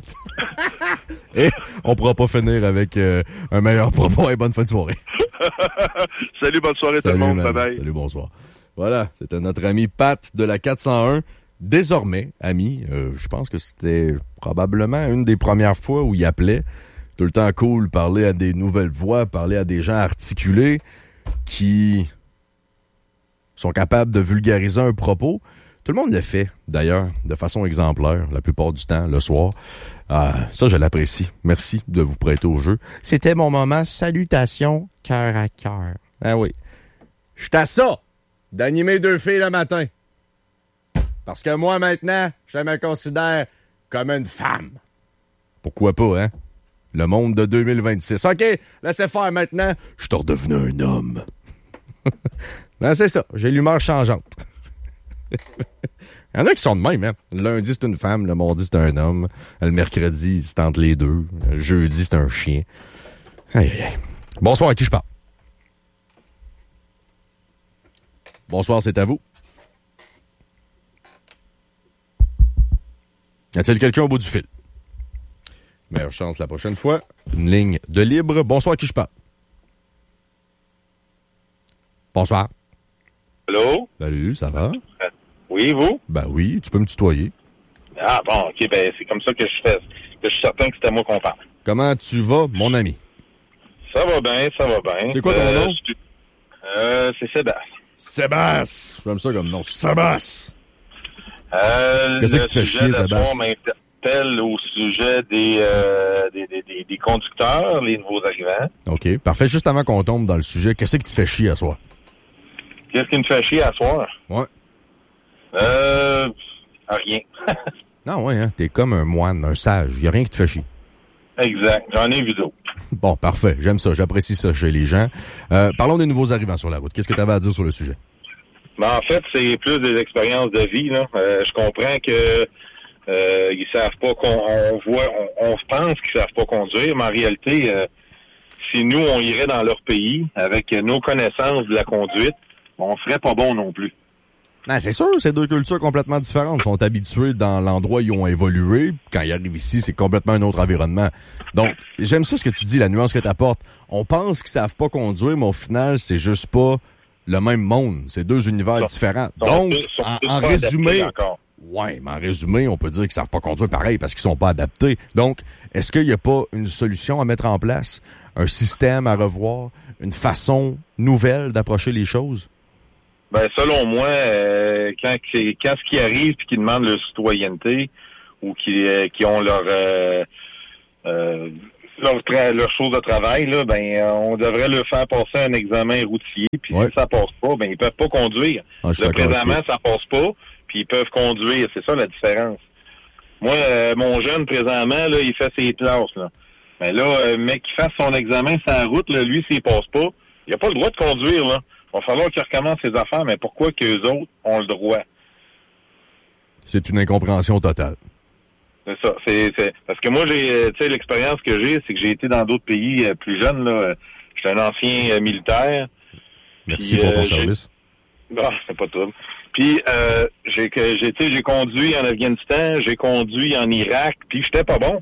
[SPEAKER 2] Et on pourra pas finir avec euh, un meilleur propos. Et bonne fin de soirée.
[SPEAKER 5] Salut, bonne soirée
[SPEAKER 2] Salut,
[SPEAKER 5] tout le monde.
[SPEAKER 2] man.
[SPEAKER 5] Bye bye.
[SPEAKER 2] Salut, bonsoir. Voilà, c'était notre ami Pat de la quatre cent un. Désormais, ami, euh, je pense que c'était probablement une des premières fois où il appelait. Tout le temps cool, parler à des nouvelles voix, parler à des gens articulés qui sont capables de vulgariser un propos. Tout le monde le fait, d'ailleurs, de façon exemplaire, la plupart du temps, le soir. Euh, ça, je l'apprécie. Merci de vous prêter au jeu. C'était mon moment salutations cœur à cœur. Ah oui. Je à ça d'animer deux filles le matin. Parce que moi, maintenant, je me considère comme une femme. Pourquoi pas, hein? Le monde de deux mille vingt-six. OK, laissez faire maintenant. Je suis redevenu un homme. Ben, c'est ça. J'ai l'humeur changeante. Il y en a qui sont de même, hein? Le lundi, c'est une femme. Le mardi, c'est un homme. Le mercredi, c'est entre les deux. Le jeudi, c'est un chien. Aïe, aïe, aïe. Bonsoir, à qui je parle? Bonsoir, c'est à vous. Y a-t-il quelqu'un au bout du fil? Meilleure chance la prochaine fois. Une ligne de libre. Bonsoir, à qui je parle? Bonsoir.
[SPEAKER 1] Allô?
[SPEAKER 2] Salut, ça va?
[SPEAKER 1] Oui, vous?
[SPEAKER 2] Ben oui, tu peux me tutoyer.
[SPEAKER 1] Ah bon, ok, ben c'est comme ça que je fais, que je suis certain que c'était moi qu'on parle.
[SPEAKER 2] Comment tu vas, mon ami?
[SPEAKER 1] Ça va bien, ça va bien.
[SPEAKER 2] C'est quoi ton
[SPEAKER 1] euh,
[SPEAKER 2] nom?
[SPEAKER 1] je- Euh, c'est Sébastien.
[SPEAKER 2] Sébastien! J'aime ça comme nom. Sébastien!
[SPEAKER 1] Euh,
[SPEAKER 2] Qu'est-ce
[SPEAKER 1] le
[SPEAKER 2] qui te fait
[SPEAKER 1] sujet
[SPEAKER 2] chier,
[SPEAKER 1] de
[SPEAKER 2] Sébastien?
[SPEAKER 1] soir m'interpelle au sujet des, euh, des, des, des, des conducteurs, les nouveaux arrivants.
[SPEAKER 2] OK, parfait. Juste avant qu'on tombe dans le sujet, qu'est-ce qui te fait chier à soi?
[SPEAKER 1] Qu'est-ce qui me fait chier à soir?
[SPEAKER 2] Ouais.
[SPEAKER 1] Euh, rien.
[SPEAKER 2] Non, ouais, hein? T'es comme un moine, un sage. Y a rien qui te fait chier.
[SPEAKER 1] Exact. J'en ai vu d'autres.
[SPEAKER 2] Bon, parfait. J'aime ça. J'apprécie ça chez les gens. Euh, parlons des nouveaux arrivants sur la route. Qu'est-ce que tu avais à dire sur le sujet?
[SPEAKER 1] Ben, en fait, c'est plus des expériences de vie, là. Euh, je comprends que euh, ils savent pas qu'on on voit, on, on pense qu'ils savent pas conduire, mais en réalité, euh, si nous, on irait dans leur pays avec nos connaissances de la conduite, on ferait pas bon non plus.
[SPEAKER 2] Ben, c'est sûr, c'est deux cultures complètement différentes. Ils sont habitués dans l'endroit où ils ont évolué. Quand ils arrivent ici, c'est complètement un autre environnement. Donc, j'aime ça ce que tu dis, la nuance que tu apportes. On pense qu'ils savent pas conduire, mais au final, c'est juste pas le même monde. C'est deux univers
[SPEAKER 1] Sont-
[SPEAKER 2] différents.
[SPEAKER 1] sont
[SPEAKER 2] Donc,
[SPEAKER 1] tous- sont
[SPEAKER 2] en,
[SPEAKER 1] tous
[SPEAKER 2] en
[SPEAKER 1] pas
[SPEAKER 2] résumé,
[SPEAKER 1] adaptés encore.
[SPEAKER 2] Ouais, mais en résumé, on peut dire qu'ils savent pas conduire pareil parce qu'ils sont pas adaptés. Donc, est-ce qu'il n'y a pas une solution à mettre en place, un système à revoir, une façon nouvelle d'approcher les choses?
[SPEAKER 6] Ben, selon moi, euh, quand, quand ce qui arrive puis qu'ils demandent leur citoyenneté ou qui, euh, qui ont leur euh, euh, leur, tra- leur chose de travail, là, ben, euh, on devrait leur faire passer un examen routier. Puis ouais. Si ça passe pas, ben, ils peuvent pas conduire.
[SPEAKER 2] Ah,
[SPEAKER 6] là, présentement, ça passe pas, puis ils peuvent conduire. C'est ça la différence. Moi, euh, mon jeune, présentement, là, il fait ses classes, là. Mais là, euh, mec, qu'il fasse son examen sur la route, là, lui, s'il passe pas, il a pas le droit de conduire, là. Il va falloir qu'il recommence ses affaires, mais pourquoi qu'eux autres ont le droit?
[SPEAKER 2] C'est une incompréhension totale.
[SPEAKER 6] C'est ça. C'est, c'est... Parce que moi, j'ai, tu sais, l'expérience que j'ai, c'est que j'ai été dans d'autres pays euh, plus jeunes, là. J'étais un ancien euh, militaire.
[SPEAKER 2] Merci
[SPEAKER 6] puis,
[SPEAKER 2] pour ton
[SPEAKER 6] euh,
[SPEAKER 2] service.
[SPEAKER 6] J'ai... Ah, c'est pas trop. Puis, euh, j'ai, j'ai, tu sais, j'ai conduit en Afghanistan, j'ai conduit en Irak, puis j'étais pas bon.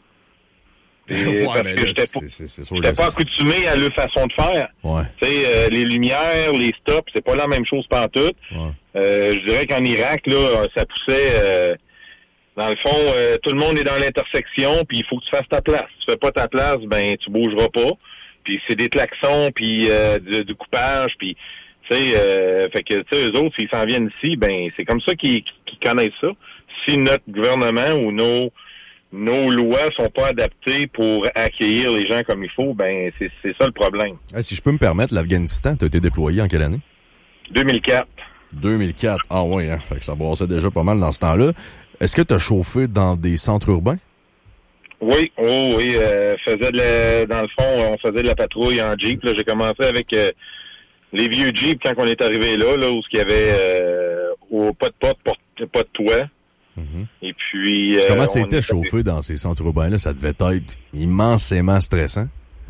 [SPEAKER 6] Et
[SPEAKER 2] ouais,
[SPEAKER 6] parce
[SPEAKER 2] mais
[SPEAKER 6] que
[SPEAKER 2] là,
[SPEAKER 6] j'étais
[SPEAKER 2] c'est,
[SPEAKER 6] pas,
[SPEAKER 2] c'est, c'est sûr
[SPEAKER 6] j'étais
[SPEAKER 2] que
[SPEAKER 6] pas
[SPEAKER 2] c'est...
[SPEAKER 6] accoutumé à leur façon de faire.
[SPEAKER 2] Ouais.
[SPEAKER 6] Tu sais, euh, les lumières, les stops, c'est pas la même chose pantoute.
[SPEAKER 2] Ouais.
[SPEAKER 6] Euh, je dirais qu'en Irak, là, ça poussait... Euh, dans le fond, euh, tout le monde est dans l'intersection, puis il faut que tu fasses ta place. Si tu fais pas ta place, ben tu bougeras pas. Puis c'est des klaxons, puis euh, du, du coupage, puis... Tu sais, euh, fait que, tu sais, eux autres, s'ils s'en viennent ici, ben c'est comme ça qu'ils, qu'ils connaissent ça. Si notre gouvernement ou nos... nos lois sont pas adaptées pour accueillir les gens comme il faut, ben c'est, c'est ça le problème.
[SPEAKER 2] Hey, si je peux me permettre, l'Afghanistan, t'as été déployé en quelle année?
[SPEAKER 6] deux mille quatre.
[SPEAKER 2] deux mille quatre. Ah oui, hein? Fait que ça brassait déjà pas mal dans ce temps-là. Est-ce que t'as chauffé dans des centres urbains?
[SPEAKER 6] Oui, oh, oui. Euh, faisait de la, dans le fond, on faisait de la patrouille en Jeep. Là, j'ai commencé avec euh, les vieux Jeep quand on est arrivé là, là où il y avait euh, au, pas de porte, pas de toit.
[SPEAKER 2] Mm-hmm.
[SPEAKER 6] Et puis... Euh,
[SPEAKER 2] Comment c'était chauffé dans ces centres urbains-là? Ça devait être immensément stressant.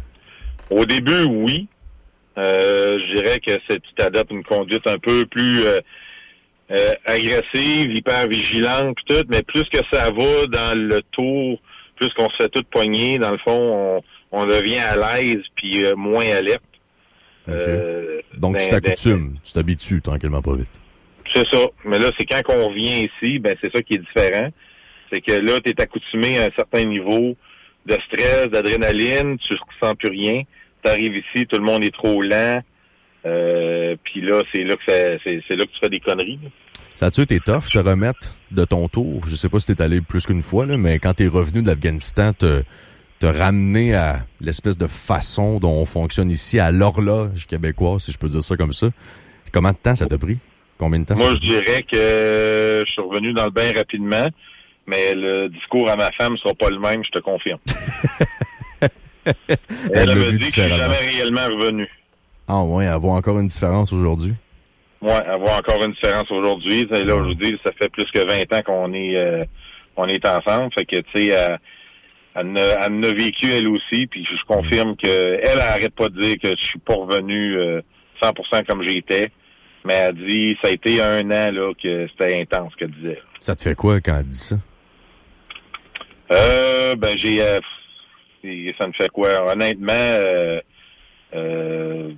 [SPEAKER 6] Au début, oui. Euh, je dirais que c'est, tu t'adaptes une conduite un peu plus euh, euh, agressive, hyper vigilante, pis tout, mais plus que ça va dans le tour, plus qu'on se fait tout poigner, dans le fond, on, on devient à l'aise puis euh, moins alerte.
[SPEAKER 2] Okay.
[SPEAKER 6] Euh,
[SPEAKER 2] Donc, tu t'accoutumes, tu t'habitues tranquillement pas vite.
[SPEAKER 6] C'est ça. Mais là, c'est quand on revient ici, ben c'est ça qui est différent. C'est que là, tu es accoutumé à un certain niveau de stress, d'adrénaline, tu ressens plus rien. Tu arrives ici, tout le monde est trop lent. Euh, puis là, c'est là que ça, c'est, c'est là que tu fais des conneries. Là.
[SPEAKER 2] Ça a-tu été tough te remettre de ton tour? Je sais pas si t'es allé plus qu'une fois, là, mais quand t'es revenu de l'Afghanistan, te, te ramener à l'espèce de façon dont on fonctionne ici, à l'horloge québécoise, si je peux dire ça comme ça. Comment de temps ça t'a pris? Combien de temps?
[SPEAKER 6] Moi, je dirais que je suis revenu dans le bain rapidement, mais le discours à ma femme sera pas le même, je te confirme. Elle, elle me dit que je suis jamais réellement revenu.
[SPEAKER 2] Ah ouais, elle voit encore une différence aujourd'hui?
[SPEAKER 6] Ouais, elle voit encore une différence aujourd'hui. Là, je vous dis, ça fait plus que vingt ans qu'on est euh, on est ensemble. Fait que, tu sais, elle, elle, elle a vécu elle aussi, puis je confirme que elle, elle arrête pas de dire que je suis pas revenu euh, cent pour cent comme j'étais. Mais elle dit, ça a été un an là que c'était intense, qu'elle disait.
[SPEAKER 2] Ça te fait quoi quand elle dit ça?
[SPEAKER 6] Euh, ben j'ai, euh, ça me fait quoi? Honnêtement, euh, euh,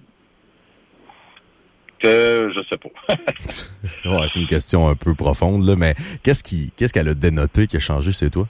[SPEAKER 6] que je sais pas.
[SPEAKER 2] Ouais, c'est une question un peu profonde là, mais qu'est-ce qui, qu'est-ce qu'elle a dénoté qui a changé, c'est toi?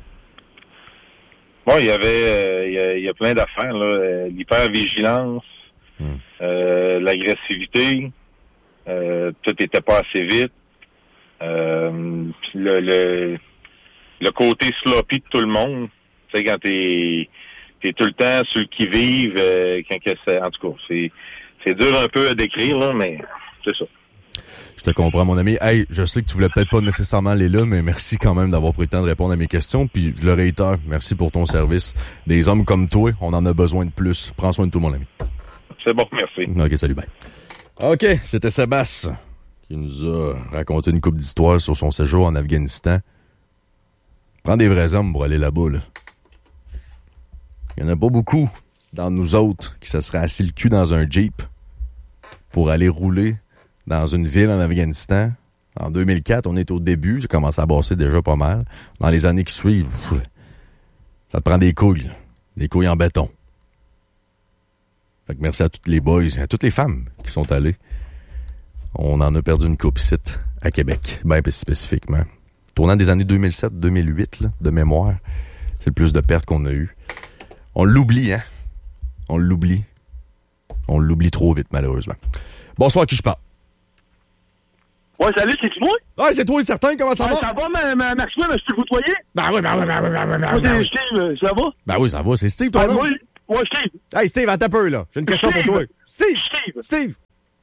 [SPEAKER 6] Bon, il y avait, euh, il y a, il y a plein d'affaires là, l'hypervigilance, hum. euh, l'agressivité. Euh, tout était pas assez vite. Euh, le, le, le côté sloppy de tout le monde. Tu sais, quand t'es, t'es tout le temps sur le qui-vive, euh, quand que c'est, en tout cas, c'est, c'est dur un peu à décrire, là, mais c'est ça.
[SPEAKER 2] Je te comprends, mon ami. Hey, je sais que tu voulais peut-être pas nécessairement aller là, mais merci quand même d'avoir pris le temps de répondre à mes questions. Puis je le réitère, merci pour ton service. Des hommes comme toi, on en a besoin de plus. Prends soin de toi, mon ami.
[SPEAKER 6] C'est bon, merci.
[SPEAKER 2] OK, salut, bye. OK, c'était Sébastien qui nous a raconté une couple d'histoires sur son séjour en Afghanistan. Prends des vrais hommes pour aller là-bas, là. Il n'y en a pas beaucoup dans nous autres qui se seraient assis le cul dans un Jeep pour aller rouler dans une ville en Afghanistan. En deux mille quatre, on est au début, ça commence à basser déjà pas mal. Dans les années qui suivent, ça te prend des couilles, là. Des couilles en béton. Fait que merci à toutes les boys et à toutes les femmes qui sont allées. On en a perdu une coupe ici. à Québec, bien spécifiquement. Tournant des années deux mille sept deux mille huit, là, de mémoire, c'est le plus de pertes qu'on a eu. On l'oublie, hein? On l'oublie. On l'oublie trop vite, malheureusement. Bonsoir, à qui je parle?
[SPEAKER 7] Ouais, salut, c'est-tu moi?
[SPEAKER 2] Ouais, c'est toi, certain, comment ça
[SPEAKER 7] ouais,
[SPEAKER 2] va?
[SPEAKER 7] Ça va, ma, ma, Maxwell, je peux vous tutoyer?
[SPEAKER 2] Ben oui, ben oui, ben oui, ben oui, ben oui.
[SPEAKER 7] Moi, c'est Steve, ça va?
[SPEAKER 2] Ben oui, ça va, c'est Steve, ton
[SPEAKER 7] ah,
[SPEAKER 2] nom?
[SPEAKER 7] Moi, ouais, Steve.
[SPEAKER 2] Hey, Steve, attends un peu, là. J'ai une question
[SPEAKER 7] Steve.
[SPEAKER 2] pour toi. Steve!
[SPEAKER 7] Steve!
[SPEAKER 2] Steve!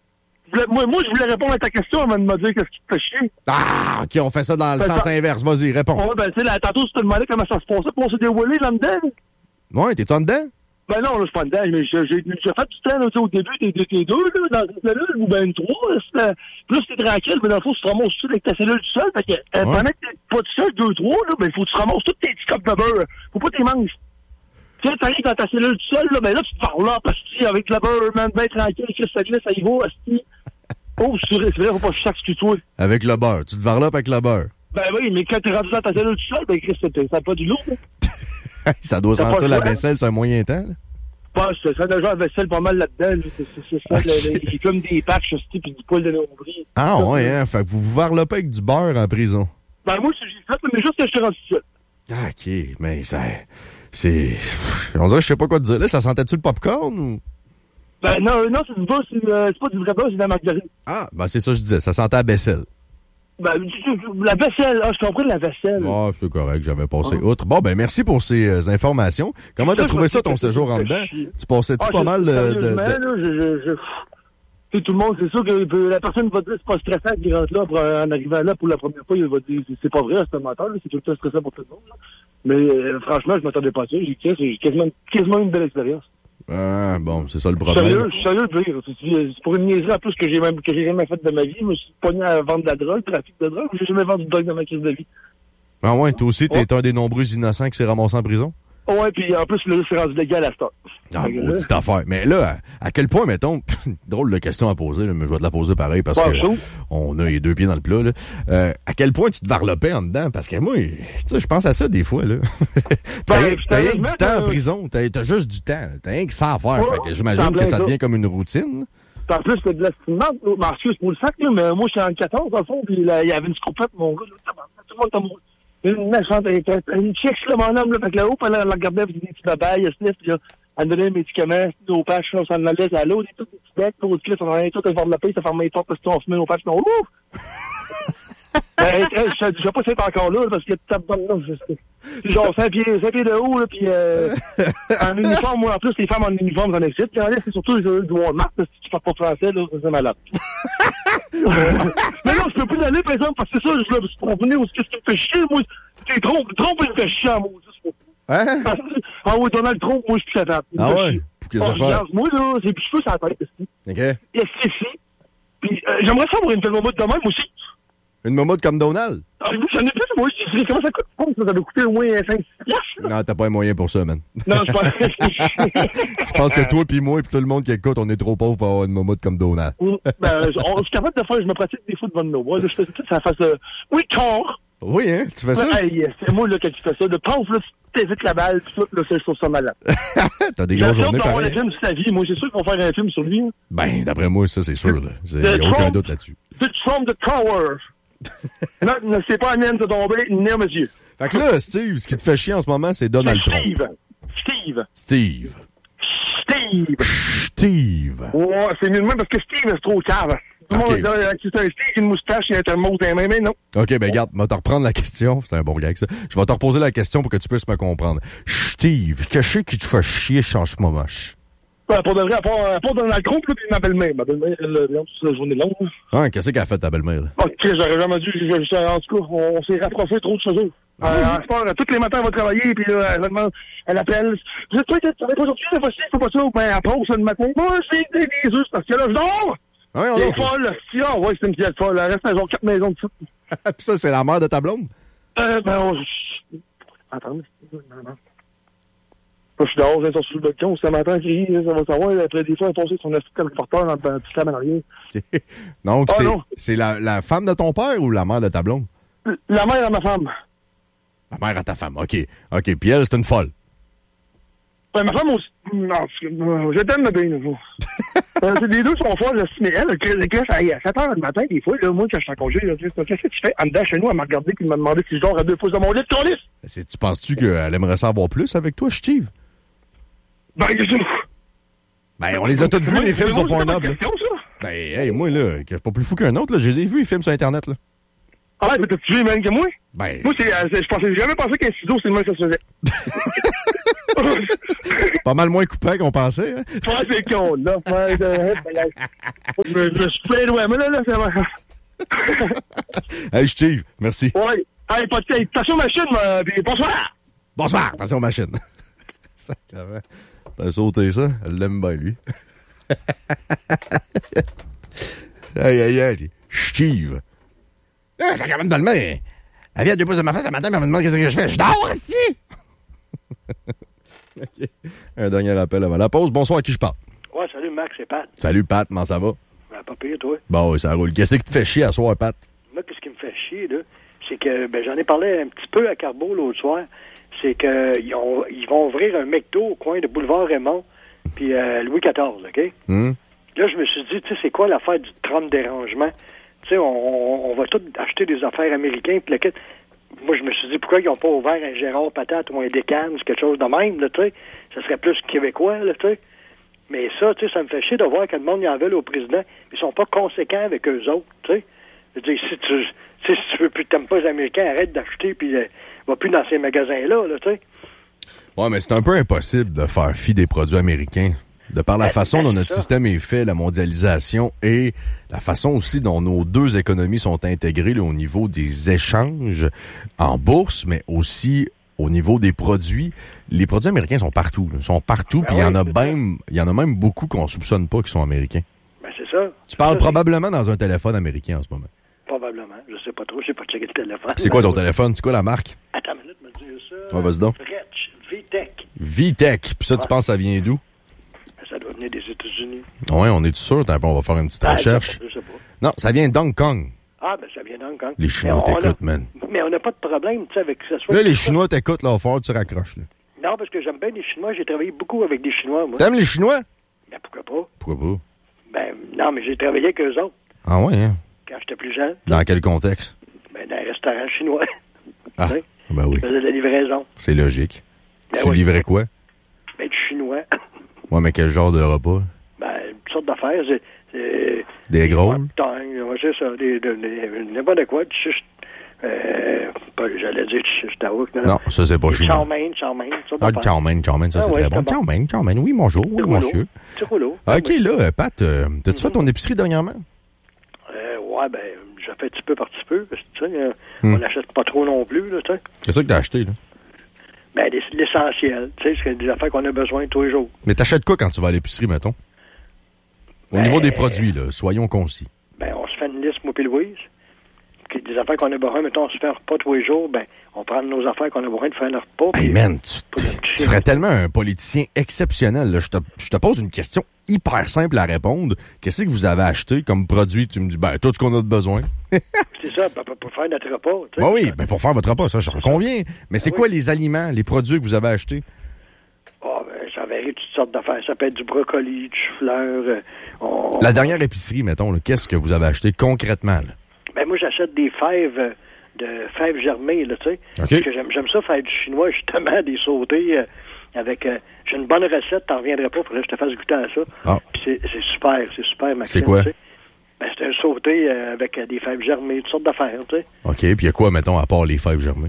[SPEAKER 7] Moi, moi, je voulais répondre à ta question avant de me dire qu'est-ce qui te fait chier.
[SPEAKER 2] Ah, OK, on fait ça dans le
[SPEAKER 7] ben,
[SPEAKER 2] sens
[SPEAKER 7] ça...
[SPEAKER 2] inverse. Vas-y, réponds.
[SPEAKER 7] Ouais, ben, tu sais, là, tantôt, tu te demandais comment ça se passait pour se dérouler là-dedans.
[SPEAKER 2] Ouais, t'es-tu en dedans?
[SPEAKER 7] Ben non, là, je suis pas dedans, mais j'ai, j'ai, j'ai fait du temps, là, au début, t'es, t'es deux, là, dans cette cellule, ou ben trois, là, plus t'es tranquille, mais dans le fond, tu te ramasses tout avec ta cellule tout seul, fait que, euh, ouais. Pendant que t'es pas tout seul, deux, trois, là, ben, faut que tu ramasses tous tes petits copes de beurre. Faut pas t'y manges. Tu sais, t'arrives dans ta cellule tout seul, là, ben là, tu te parles là, parce que, avec le beurre, man, ben tranquille, que ça glisse, ça y va, asti. Oh, c'est vrai, c'est vrai, faut pas que je sache que tu toi.
[SPEAKER 2] Avec le beurre. Tu te varlopes avec le beurre.
[SPEAKER 7] Ben oui, mais quand t'es rendu dans ta cellule tout seul, ben, Chris, ça pas du lourd, là.
[SPEAKER 2] Ça doit sentir la vaisselle, c'est un moyen temps, là.
[SPEAKER 7] Bah, c'est ça, déjà, la vaisselle pas mal là-dedans. Là. C'est, c'est, c'est ça, okay. Il y a comme des patchs, puis du poil de nombril.
[SPEAKER 2] Ah, comme ouais, hein. Fait que vous vous varlopez avec du beurre en prison.
[SPEAKER 7] Ben, moi, j'ai fait, mais juste que je suis rendu seul.
[SPEAKER 2] Ah, OK, mais ça. C'est. On dirait que je sais pas quoi te dire. Là, ça sentait-tu le popcorn ou.
[SPEAKER 7] Ben, non, non, c'est du beurre, c'est, euh, c'est pas du vrai beurre, c'est de la margarine.
[SPEAKER 2] Ah, ben, c'est ça que je disais. Ça sentait la vaisselle.
[SPEAKER 7] Ben, la vaisselle, ah, je comprends la vaisselle.
[SPEAKER 2] Ah, c'est correct, j'avais passé ah. outre. Bon, ben, merci pour ces euh, informations. Comment t'as trouvé ça, ton séjour en dedans? Tu passais-tu ah, pas mal de. de, de...
[SPEAKER 7] Là, je, je, je... Tu sais, tout le monde, c'est sûr que la personne va dire c'est pas stressant qu'il rentre là pour, en arrivant là pour la première fois, il va dire c'est pas vrai, c'est un menteur, là, c'est tout le temps stressant pour tout le monde. Là. Mais euh, franchement, je m'attendais pas à ça. J'ai, j'ai quasiment, quasiment une belle expérience.
[SPEAKER 2] Ah, bon, c'est ça le problème.
[SPEAKER 7] Sérieux, sérieux de dire. C'est pour une niaiserie en plus que j'ai même que j'ai jamais faite de ma vie. Je me suis pogné à vendre de la drogue, trafic de drogue. J'ai jamais vendu de drogue dans ma crise de vie.
[SPEAKER 2] Ah ouais, toi aussi, t'es
[SPEAKER 7] ouais.
[SPEAKER 2] un des nombreux innocents qui s'est ramassé en prison?
[SPEAKER 7] Ouais, puis en plus, là, c'est rendu légal à ce temps.
[SPEAKER 2] Ah, petite affaire. Mais là, à, à quel point, mettons, drôle de question à poser, là, mais je vais te la poser pareil parce ouais, que chaud. On a les deux pieds dans le plat, là. Euh, à quel point tu te varlopais en dedans? Parce que moi, tu sais, je pense à ça des fois, là. t'as ben, t'as rien que du temps en prison. T'as, t'as juste du temps. T'as rien que ça à faire. Ouais, fait que j'imagine que ça devient comme une routine.
[SPEAKER 7] En plus, c'est de l'estimement. Excuse pour le sac, là, mais moi, j'étais en quatorze, dans le fond, puis il y avait une scopette, mon gars, là. Tout le monde était amoureux. Une méchante, une chick, là, mon homme, là, fait que là-haut, elle la regardait, puis des petits babayes, elle sniff, puis là, elle donnait des médicaments, nos patchs, on s'en allait à l'eau, des tout des petits becs, pour le clé, on en allait tout à voir de la paix, ça fermait les portes, parce qu'on fumait nos patchs, non, ouf! Ben, je sais pas si c'est encore là, parce que tu bonne là, c'est genre cinq pieds, cinq pieds de haut, là, puis euh, en uniforme, moi, en plus, les femmes en uniforme, j'en ai six, puis en là, c'est surtout les du Walmart, parce que si tu parles pas français, là, c'est malade. Mais non, je peux plus y aller, par exemple, parce que c'est ça, je veux pour venir où ce qui me fait chier, moi, t'es Trump, Trump, il me fait chier en maudit,
[SPEAKER 2] hein?
[SPEAKER 7] Ah oui, Donald Trump, moi, je suis plus capable.
[SPEAKER 2] Ah ouais? Pour qu'est-ce que ça fait?
[SPEAKER 7] Moi, là, j'ai plus cheveux sur la tête, ici.
[SPEAKER 2] OK.
[SPEAKER 7] Il y a ici. Puis, euh, j'aimerais ça avoir une belle momotte de même aussi.
[SPEAKER 2] Une momotte comme Donald?
[SPEAKER 7] Ah, j'en ai plus, moi. Comment ça coûte? Ça doit coûter au moins cinq six piastres.
[SPEAKER 2] Non, t'as pas les moyens pour ça, man.
[SPEAKER 7] Non, je pense
[SPEAKER 2] Je pense que toi pis moi pis tout le monde qui écoute, on est trop pauvres pour avoir une momotte comme Donald.
[SPEAKER 7] Ben, je suis capable de faire, je me pratique des fois devant nos. Moi, je fais tout ça face de... Oui, tort!
[SPEAKER 2] Oui, hein? Tu fais ça?
[SPEAKER 7] Hey, c'est moi, là, quand tu fais ça. De pauvre, là, tu t'évites la balle, tout, là, je trouve ça malade.
[SPEAKER 2] T'as des grosses journées,
[SPEAKER 7] pareil. J'ai un film sur sa vie. Moi, c'est sûr qu'on va faire un film sur lui.
[SPEAKER 2] Ben, d'après moi, ça, c'est sûr, là. Il n'y a aucun doute là-dessus.
[SPEAKER 7] The Trump the Tower. Non, ne c'est pas un naine de tomber, ni à monsieur.
[SPEAKER 2] Fait que là, Steve, ce qui te fait chier en ce moment, c'est Donald
[SPEAKER 7] c'est
[SPEAKER 2] Trump.
[SPEAKER 7] Steve. Steve.
[SPEAKER 2] Steve.
[SPEAKER 7] Steve.
[SPEAKER 2] Steve.
[SPEAKER 7] Ouais, c'est mieux de même parce que Steve, c'est trop cave. Tout le monde, là, c'est un Steve, une moustache et un thermos dans les mains, mais non.
[SPEAKER 2] OK, ben regarde, je vais te reprendre la question. C'est un bon gag, ça. Je vais te reposer la question pour que tu puisses me comprendre. Steve, qu'est-ce qui te fait chier en ce moment?
[SPEAKER 7] Ouais, pour de vrai, à part, à part Donald Trump, puis ma belle-mère. Ma belle-mère, elle, elle, toute la journée longue.
[SPEAKER 2] Ah, qu'est-ce qu'elle a fait, ta belle-mère?
[SPEAKER 7] OK, j'aurais jamais dû. Je, je, en tout cas, on, on s'est rapproché trop de choses. Ah, euh, oui. Sport, tous les matins, elle va travailler, puis là, elle demande, elle appelle. Je dis, toi, tu travailles pas aujourd'hui, c'est possible, c'est pas ça. Ben, elle pose le matin. Moi, c'est des œufs, parce que là, je dors.
[SPEAKER 2] Ah, oui,
[SPEAKER 7] c'est folle. Si, ah, ouais, c'est une pièce folle. Elle reste à genre quatre maisons de suite.
[SPEAKER 2] Puis ça, c'est la mère de ta blonde?
[SPEAKER 7] Euh, ben, on... Attends, non, non. Je suis dehors, j'ai sur le balcon, ce matin, crié, ça va savoir, après des fois, elle a tombé son astuce porteur dans le petit en arrière.
[SPEAKER 2] Donc,
[SPEAKER 7] ah,
[SPEAKER 2] c'est,
[SPEAKER 7] non.
[SPEAKER 2] c'est la, la femme de ton père ou la mère de ta blonde?
[SPEAKER 7] La mère à ma femme.
[SPEAKER 2] La mère à ta femme, OK. OK, puis elle, c'est une folle.
[SPEAKER 7] Ben, ma femme aussi. Non, je t'aime bien, là. euh, les deux sont forts, mais elle, elle crèche à sept heures du matin, des fois, là, moi, quand je suis en congé, là, qu'est-ce que tu fais en dedans chez nous? Elle m'a regardé puis elle m'a demandé si je dors à deux pouces de mon lit de ton lit.
[SPEAKER 2] C'est, tu penses-tu qu'elle aimerait savoir plus avec toi, Steve?
[SPEAKER 7] Ben, qu'est-ce que
[SPEAKER 2] Ben, on les a tous vus, les films sur Pornhub.
[SPEAKER 7] C'est ça?
[SPEAKER 2] Ben, hey, moi, là, je suis pas plus fou qu'un autre, là. Je les ai vus, les films sur Internet, là.
[SPEAKER 7] Ah ouais, mais t'as tué même que moi?
[SPEAKER 2] Ben.
[SPEAKER 7] Moi, c'est, euh, je pensais, j'ai jamais pensé qu'un ciseau, c'est le même que ça se faisait.
[SPEAKER 2] Pas mal moins coupé qu'on pensait, hein?
[SPEAKER 7] Ouais, c'est con, là. Ouais, euh, je me je suis plein loin, mais là, là, ça va.
[SPEAKER 2] Hey, Steve, merci.
[SPEAKER 7] Ouais. Hey, pas de attention machine, euh, puis bonsoir!
[SPEAKER 2] Bonsoir, attention machine. Sacrément. T'as sauté ça? Elle l'aime bien, lui. Aïe, aïe, aïe. Steve. Ah, ça quand même dans le main. Elle vient à deux pouces de ma face le matin, mais elle me demande qu'est-ce que je fais. Je dors ici! OK. Un dernier appel avant la pause. Bonsoir, à qui je parle?
[SPEAKER 8] Ouais, salut Max, c'est Pat.
[SPEAKER 2] Salut, Pat, comment ça va?
[SPEAKER 8] Ben, pas pire, toi.
[SPEAKER 2] Bon, ça roule. Qu'est-ce qui te fait chier à soir, Pat?
[SPEAKER 8] Moi, qu'est-ce qui me fait chier, là, c'est que, ben, j'en ai parlé un petit peu à Carbeau l'autre soir. C'est que ils, ont, ils vont ouvrir un McDo au coin de Boulevard Raymond puis euh, Louis quatorze, OK?
[SPEAKER 2] Mm.
[SPEAKER 8] Là, je me suis dit, tu sais, c'est quoi l'affaire du trente dérangement? Tu sais, on, on va tous acheter des affaires américaines, puis le kit. Moi, je me suis dit, pourquoi ils n'ont pas ouvert un Gérard Patate ou un Décane, quelque chose de même, là, tu sais? Ça serait plus québécois, là, tu sais? Mais ça, tu sais, ça me fait chier de voir que le monde y en veut au président. Ils sont pas conséquents avec eux autres, tu sais? Je veux dire, si tu, si tu veux plus, t'aimes pas les Américains, arrête d'acheter, puis euh, va plus dans ces magasins-là, là, tu sais?
[SPEAKER 2] Ouais, mais c'est un peu impossible de faire fi des produits américains. De par la
[SPEAKER 8] ben,
[SPEAKER 2] façon
[SPEAKER 8] ben,
[SPEAKER 2] dont notre
[SPEAKER 8] ça.
[SPEAKER 2] système est fait, la mondialisation et la façon aussi dont nos deux économies sont intégrées là, au niveau des échanges en bourse, mais aussi au niveau des produits. Les produits américains sont partout. Là. Ils sont partout,
[SPEAKER 8] Ben
[SPEAKER 2] puis il y
[SPEAKER 8] oui,
[SPEAKER 2] en a
[SPEAKER 8] c'est
[SPEAKER 2] même, il y en a même beaucoup qu'on soupçonne pas qui sont américains.
[SPEAKER 8] Ben, c'est ça.
[SPEAKER 2] Tu parles
[SPEAKER 8] ça,
[SPEAKER 2] probablement dans un téléphone américain en ce moment.
[SPEAKER 8] Probablement. Je sais pas trop. Je sais pas checker le téléphone.
[SPEAKER 2] C'est quoi ton téléphone? C'est quoi la marque?
[SPEAKER 8] Attends une minute, me dire ça.
[SPEAKER 2] Ouais, vas-y donc.
[SPEAKER 8] Fretch, V-Tech.
[SPEAKER 2] V-Tech. Puis ça, tu
[SPEAKER 8] Ouais.
[SPEAKER 2] penses ça vient d'où?
[SPEAKER 8] Ben, ça doit venir des États-Unis.
[SPEAKER 2] Ouais, on est sûr? Attends, on va faire une petite
[SPEAKER 8] Ah,
[SPEAKER 2] recherche.
[SPEAKER 8] Je sais pas.
[SPEAKER 2] Non, ça vient d'Hong Kong.
[SPEAKER 8] Ah, ben, ça vient d'Hong Kong.
[SPEAKER 2] Les Chinois
[SPEAKER 8] Mais on a-
[SPEAKER 2] t'écoutent, man.
[SPEAKER 8] Mais on n'a pas de problème, tu sais, avec que ça soit.
[SPEAKER 2] Là, les Chinois t'écoutent, là, au fort, tu raccroches, là.
[SPEAKER 8] Non, parce que j'aime bien les Chinois. J'ai travaillé beaucoup avec des Chinois, moi.
[SPEAKER 2] T'aimes les Chinois?
[SPEAKER 8] Ben, pourquoi pas?
[SPEAKER 2] Pourquoi pas?
[SPEAKER 8] Ben, non, mais j'ai travaillé avec eux autres
[SPEAKER 2] Ah ouais, hein?
[SPEAKER 8] quand j'étais plus jeune.
[SPEAKER 2] Dans quel contexte?
[SPEAKER 8] Ben, dans un restaurant chinois.
[SPEAKER 2] Ah,
[SPEAKER 8] Tu sais,
[SPEAKER 2] ben oui,
[SPEAKER 8] je faisais de la livraison.
[SPEAKER 2] c'est logique.
[SPEAKER 8] Ben
[SPEAKER 2] tu
[SPEAKER 8] oui.
[SPEAKER 2] livrais quoi?
[SPEAKER 8] Ben, du chinois.
[SPEAKER 2] Ouais, mais quel genre de repas?
[SPEAKER 8] Ben, toutes sortes d'affaires. C'est, c'est,
[SPEAKER 2] Des gros?
[SPEAKER 8] Ouais, c'est ça. Des, des, des, n'importe quoi. Du chiche. Euh, pas, j'allais dire du chiche taouk.
[SPEAKER 2] Non, ça, c'est pas
[SPEAKER 8] Du
[SPEAKER 2] chinois.
[SPEAKER 8] chow mein, chow mein. toutes sortes
[SPEAKER 2] Ah, le
[SPEAKER 8] d'affaires.
[SPEAKER 2] chow mein, chow mein, ça,
[SPEAKER 8] Ah
[SPEAKER 2] c'est
[SPEAKER 8] ouais,
[SPEAKER 2] très bon.
[SPEAKER 8] c'est bon.
[SPEAKER 2] Chow mein, chow mein, oui, bonjour, oui,
[SPEAKER 8] Petit rouleau.
[SPEAKER 2] monsieur.
[SPEAKER 8] Petit rouleau.
[SPEAKER 2] OK, là, Pat, euh, t'as-tu fait ton épicerie dernièrement?
[SPEAKER 8] Euh, ouais, ben, je fais petit peu par petit peu, parce que, tu sais, euh,
[SPEAKER 2] Hmm.
[SPEAKER 8] on n'achète pas trop non plus, là, tu sais.
[SPEAKER 2] C'est ça que t'as acheté, là.
[SPEAKER 8] Ben, l'ess- l'essentiel, tu sais, c'est des affaires qu'on a besoin tous les jours.
[SPEAKER 2] Mais t'achètes quoi quand tu vas à l'épicerie, mettons? Au
[SPEAKER 8] Ben,
[SPEAKER 2] niveau des produits, là, soyons concis.
[SPEAKER 8] Ben, on se fait une liste, moi puis Louise. Puis des affaires qu'on a besoin, mettons, on se fait un repas tous les jours, ben, on prend nos affaires qu'on a besoin de faire un repas.
[SPEAKER 2] Hey
[SPEAKER 8] puis-
[SPEAKER 2] man, tu,
[SPEAKER 8] pour le petit
[SPEAKER 2] tu
[SPEAKER 8] chien.
[SPEAKER 2] ferais tellement un politicien exceptionnel. Là. Je, te, je te pose une question hyper simple à répondre. Qu'est-ce que vous avez acheté comme produit? Tu me dis, ben, tout ce qu'on a de besoin.
[SPEAKER 8] C'est ça, pour, pour faire notre repas, tu sais.
[SPEAKER 2] Ben oui, ben pour faire votre repas, ça, j'en conviens. Mais c'est
[SPEAKER 8] oui.
[SPEAKER 2] quoi les aliments, les produits que vous avez achetés?
[SPEAKER 8] Ah, ben, ça varie toutes sortes d'affaires. Ça peut être du brocoli, du chou-fleur. euh, on-
[SPEAKER 2] La dernière épicerie, mettons, là, qu'est-ce que vous avez acheté concrètement? Là?
[SPEAKER 8] Ben, moi, j'achète des fèves, euh, de fèves germées, là, tu sais.
[SPEAKER 2] OK.
[SPEAKER 8] Parce que j'aime, j'aime ça faire du chinois, justement, des sautés euh, avec... euh, j'ai une bonne recette, t'en reviendrais pas, faudrait que je te fasse goûter à ça.
[SPEAKER 2] Ah.
[SPEAKER 8] Puis c'est, c'est super, c'est super, Maxime.
[SPEAKER 2] C'est quoi?
[SPEAKER 8] tu sais. Ben, c'est un sauté euh, avec euh, des fèves germées, toutes sortes d'affaires, tu sais.
[SPEAKER 2] OK, puis il y a quoi, mettons, à part les fèves germées?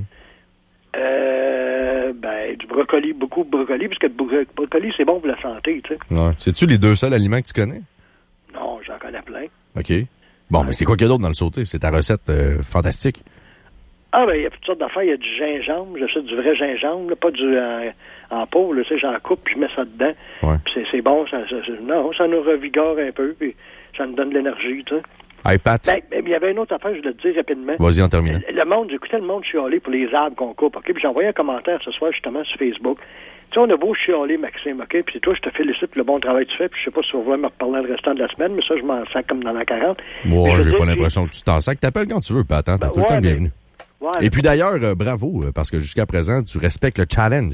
[SPEAKER 8] Euh, ben, du brocoli, beaucoup de brocoli, parce que le bro- brocoli, c'est bon pour la santé, tu sais.
[SPEAKER 2] Ouais. C'est-tu les deux seuls aliments que tu connais?
[SPEAKER 8] Non, j'en connais plein.
[SPEAKER 2] OK. Bon, mais c'est quoi qu'il y a d'autre dans le sauté? C'est ta recette euh, fantastique.
[SPEAKER 8] Ah, ben, il y a toutes sortes d'affaires. Il y a du gingembre. J'achète du vrai gingembre, là, pas du euh, en pot, là, tu sais, j'en coupe, puis je mets ça dedans.
[SPEAKER 2] Ouais.
[SPEAKER 8] Puis c'est, c'est bon, ça, ça, ça- non, ça nous revigore un peu, puis ça nous donne de l'énergie, tu sais.
[SPEAKER 2] Hey, Pat,
[SPEAKER 8] Ben, ben, il y avait une autre affaire, je voulais te dire rapidement.
[SPEAKER 2] vas-y en terminant.
[SPEAKER 8] Le, le monde, j'écoutais le monde chialer pour les arbres qu'on coupe, OK? Puis j'ai envoyé un commentaire ce soir, justement, sur Facebook. Tu sais, on a beau chialer, Maxime, OK? Puis toi, je te félicite pour le bon travail que tu fais, puis je sais pas si tu vas vouloir me reparler le restant de la semaine, mais ça, je m'en sens comme dans la quarante. Mais je
[SPEAKER 2] Moi,
[SPEAKER 8] veux
[SPEAKER 2] j'ai
[SPEAKER 8] dire,
[SPEAKER 2] pas
[SPEAKER 8] j'ai-
[SPEAKER 2] l'impression que tu t'en sacs. T'appelles quand tu veux, Pat. Hein? T'es
[SPEAKER 8] Ben,
[SPEAKER 2] tout le temps
[SPEAKER 8] ouais,
[SPEAKER 2] le bienvenu.
[SPEAKER 8] Ouais,
[SPEAKER 2] Et puis d'ailleurs, euh, bravo, euh, parce que jusqu'à présent, tu respectes le challenge.
[SPEAKER 8] OK,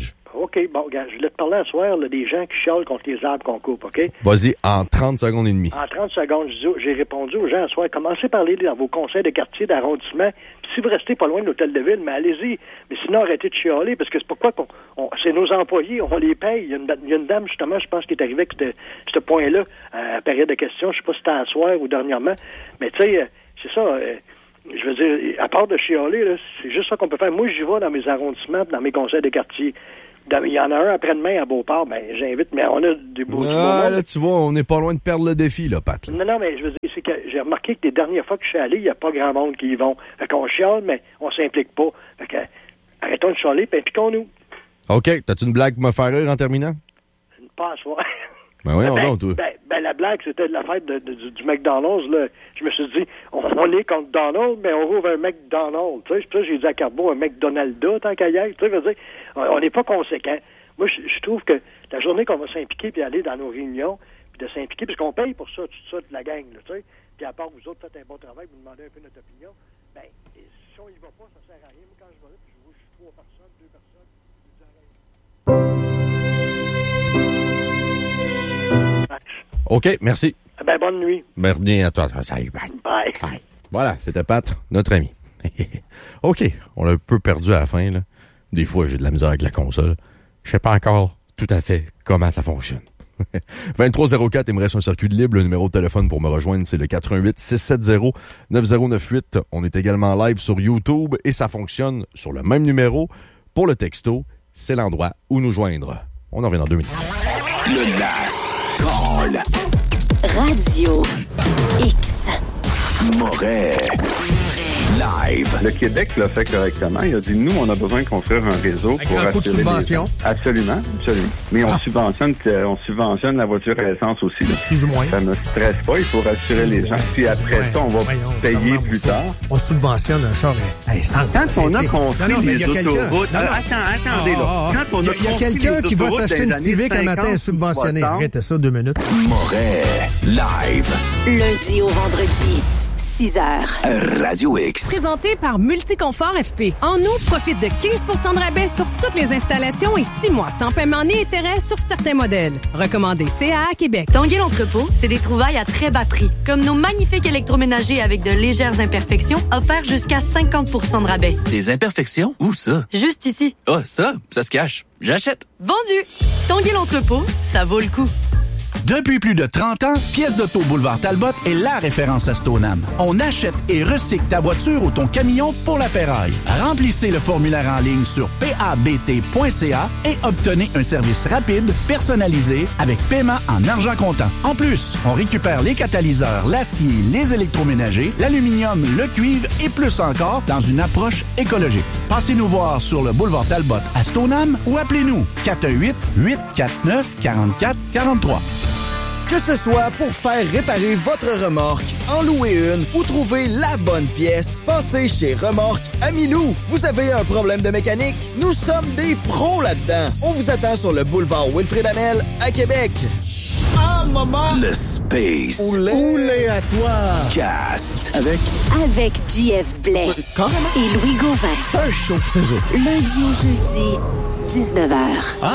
[SPEAKER 8] OK, bon, regarde, je voulais te parler ce soir là, des gens qui chialent contre les arbres qu'on coupe, OK?
[SPEAKER 2] Vas-y, en trente secondes et demie.
[SPEAKER 8] En trente secondes, je dis- j'ai répondu aux gens ce soir, commencez par aller dans vos conseils de quartier, d'arrondissement, puis si vous restez pas loin de l'hôtel de ville, mais allez-y. Mais sinon, arrêtez de chialer, parce que c'est pourquoi qu'on, on, c'est nos employés, on les paye. Il y a une, il y a une dame, justement, je pense, qui est arrivée avec ce, ce point-là, à la période de questions, je sais pas si c'était à soir ou dernièrement, mais tu sais, euh, c'est ça... Euh, je veux dire, à part de chialer, là, c'est juste ça qu'on peut faire. Moi, j'y vais dans mes arrondissements, dans mes conseils de quartier. Dans- Il y en a un après-demain à Beauport, ben j'invite, mais on a des beaux...
[SPEAKER 2] Ah,
[SPEAKER 8] du beau
[SPEAKER 2] là, tu vois, on n'est pas loin de perdre le défi, là, Pat. là.
[SPEAKER 8] Non, non, mais je veux dire, c'est que j'ai remarqué que les dernières fois que je suis allé, il n'y a pas grand monde qui y vont. Fait qu'on chiale, mais on s'implique pas. Fait que, arrêtons de chialer, puis impliquons-nous.
[SPEAKER 2] OK, t'as-tu une blague pour me faire rire en terminant?
[SPEAKER 8] Pas à soir.
[SPEAKER 2] Ben oui,
[SPEAKER 8] ben,
[SPEAKER 2] non, toi.
[SPEAKER 8] ben, ben, la blague, c'était de la fête de, de- du, du McDonald's. Là. Je me suis dit, on, on est contre Donald, mais on rouvre un McDonald's. Tu sais, c'est pour ça que j'ai dit à Carbo un McDonalda tant qu'à y être. Tu sais, je veux dire, on on n'est pas conséquent. Moi, je, je trouve que la journée qu'on va s'impliquer puis aller dans nos réunions, puis de s'impliquer, parce qu'on paye pour ça, tout ça, de la gang, là, tu sais. Puis à part vous autres, faites un bon travail, vous demandez un peu notre opinion. Ben, et si on y va pas, ça sert à rien. Moi, quand je vais là, puis je vois juste trois personnes, deux personnes, je dis, arrête.
[SPEAKER 2] OK, merci.
[SPEAKER 8] Ben, bonne nuit.
[SPEAKER 2] Merci à toi. Salut, bye.
[SPEAKER 8] Bye.
[SPEAKER 2] Bye. Voilà, c'était Pat, notre ami. OK, on l'a un peu perdu à la fin, là. Des fois, j'ai de la misère avec la console. Je sais pas encore tout à fait comment ça fonctionne. vingt-trois zéro quatre, il me reste un circuit de libre. Le numéro de téléphone pour me rejoindre, c'est le quatre un huit, six sept zéro, neuf zéro neuf huit. On est également live sur YouTube et ça fonctionne sur le même numéro. Pour le texto, c'est l'endroit où nous joindre. On en revient dans deux minutes.
[SPEAKER 9] Le Last Call.
[SPEAKER 10] Radio X.
[SPEAKER 9] Moret. Live.
[SPEAKER 11] Le Québec l'a fait correctement. Il a dit, nous, on a besoin de construire un réseau
[SPEAKER 12] Avec
[SPEAKER 11] pour
[SPEAKER 12] un coup de
[SPEAKER 11] assurer
[SPEAKER 12] subvention.
[SPEAKER 11] les gens. Absolument, absolument. Mais on
[SPEAKER 12] Ah.
[SPEAKER 11] subventionne euh, on subventionne la voiture à essence aussi. Là.
[SPEAKER 12] Plus ou moins.
[SPEAKER 11] Ça ne stresse pas, il faut rassurer
[SPEAKER 12] Plus
[SPEAKER 11] les
[SPEAKER 12] ou
[SPEAKER 11] gens.
[SPEAKER 12] moins.
[SPEAKER 11] Puis après
[SPEAKER 12] Ouais.
[SPEAKER 11] ça, on va
[SPEAKER 12] Voyons,
[SPEAKER 11] payer
[SPEAKER 12] comment
[SPEAKER 11] plus
[SPEAKER 12] ça?
[SPEAKER 11] tard.
[SPEAKER 12] On subventionne un char à essence.
[SPEAKER 11] Quand on a
[SPEAKER 12] Arrêtez.
[SPEAKER 11] construit
[SPEAKER 12] Non, non, mais il y a
[SPEAKER 11] les
[SPEAKER 12] quelqu'un-
[SPEAKER 11] autoroutes...
[SPEAKER 12] Non, non.
[SPEAKER 11] Euh, attends, attendez, là.
[SPEAKER 12] Ah, ah,
[SPEAKER 11] Quand on
[SPEAKER 12] Il y a,
[SPEAKER 11] a
[SPEAKER 12] il y a
[SPEAKER 11] construit
[SPEAKER 12] quelqu'un
[SPEAKER 11] les
[SPEAKER 12] qui va
[SPEAKER 11] autoroutes
[SPEAKER 12] s'acheter
[SPEAKER 11] dans
[SPEAKER 12] une
[SPEAKER 11] les années
[SPEAKER 12] Civic un matin
[SPEAKER 11] cinquante,
[SPEAKER 12] subventionné.
[SPEAKER 11] soixante.
[SPEAKER 12] Arrêtez ça deux minutes.
[SPEAKER 9] Moret. Live.
[SPEAKER 10] Lundi au vendredi, six heures.
[SPEAKER 9] Radio X.
[SPEAKER 13] Présenté par Multiconfort F P. En août, profite de quinze pour cent de rabais sur toutes les installations et six mois sans paiement ni intérêt sur certains modèles. Recommandé C A A Québec.
[SPEAKER 14] Tanguay l'entrepôt, c'est des trouvailles à très bas prix. Comme nos magnifiques électroménagers avec de légères imperfections, offerts jusqu'à cinquante pour cent de rabais.
[SPEAKER 15] Des imperfections? Où ça?
[SPEAKER 14] Juste ici.
[SPEAKER 15] Ah, ça? Ça se cache. J'achète.
[SPEAKER 14] Vendu! Tanguay l'entrepôt, ça vaut le coup.
[SPEAKER 16] Depuis plus de trente ans, Pièces d'Auto Boulevard Talbot est la référence à Stoneham. On achète et recycle ta voiture ou ton camion pour la ferraille. Remplissez le formulaire en ligne sur p a b t point c a et obtenez un service rapide, personnalisé, avec paiement en argent comptant. En plus, on récupère les catalyseurs, l'acier, les électroménagers, l'aluminium, le cuivre et plus encore dans une approche écologique. Passez nous voir sur le boulevard Talbot à Stoneham ou appelez-nous quatre un huit, huit quatre neuf, quatre quatre quatre trois.
[SPEAKER 17] Que ce soit pour faire réparer votre remorque, en louer une ou trouver la bonne pièce, passez chez Remorque Amilou. Vous avez un problème de mécanique? Nous sommes des pros là-dedans. On vous attend sur le boulevard Wilfrid Hamel à Québec. Ah, maman!
[SPEAKER 9] Le Space.
[SPEAKER 17] Oulé, Oulé à toi!
[SPEAKER 9] Cast.
[SPEAKER 17] Avec
[SPEAKER 10] Avec J F Blais et Louis Gauvin.
[SPEAKER 17] C'est un show, c'est ça.
[SPEAKER 10] Lundi au jeudi, dix-neuf heures.
[SPEAKER 17] Ah?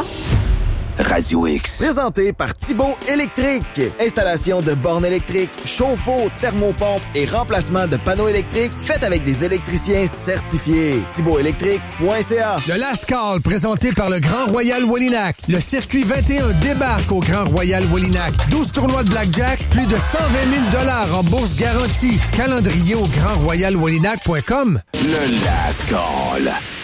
[SPEAKER 9] Radio X.
[SPEAKER 17] Présenté par Thibaut Électrique. Installation de bornes électriques, chauffe-eau, thermopompe et remplacement de panneaux électriques faites avec des électriciens certifiés. thibaut électrique point c a.
[SPEAKER 12] Le Last Call, présenté par le Grand Royal Wallinac. Le circuit vingt et un débarque au Grand Royal Wallinac. douze tournois de blackjack, plus de cent vingt mille dollars en bourse garantie. Calendrier au grand royal wallinac point com.
[SPEAKER 9] Le Last Call.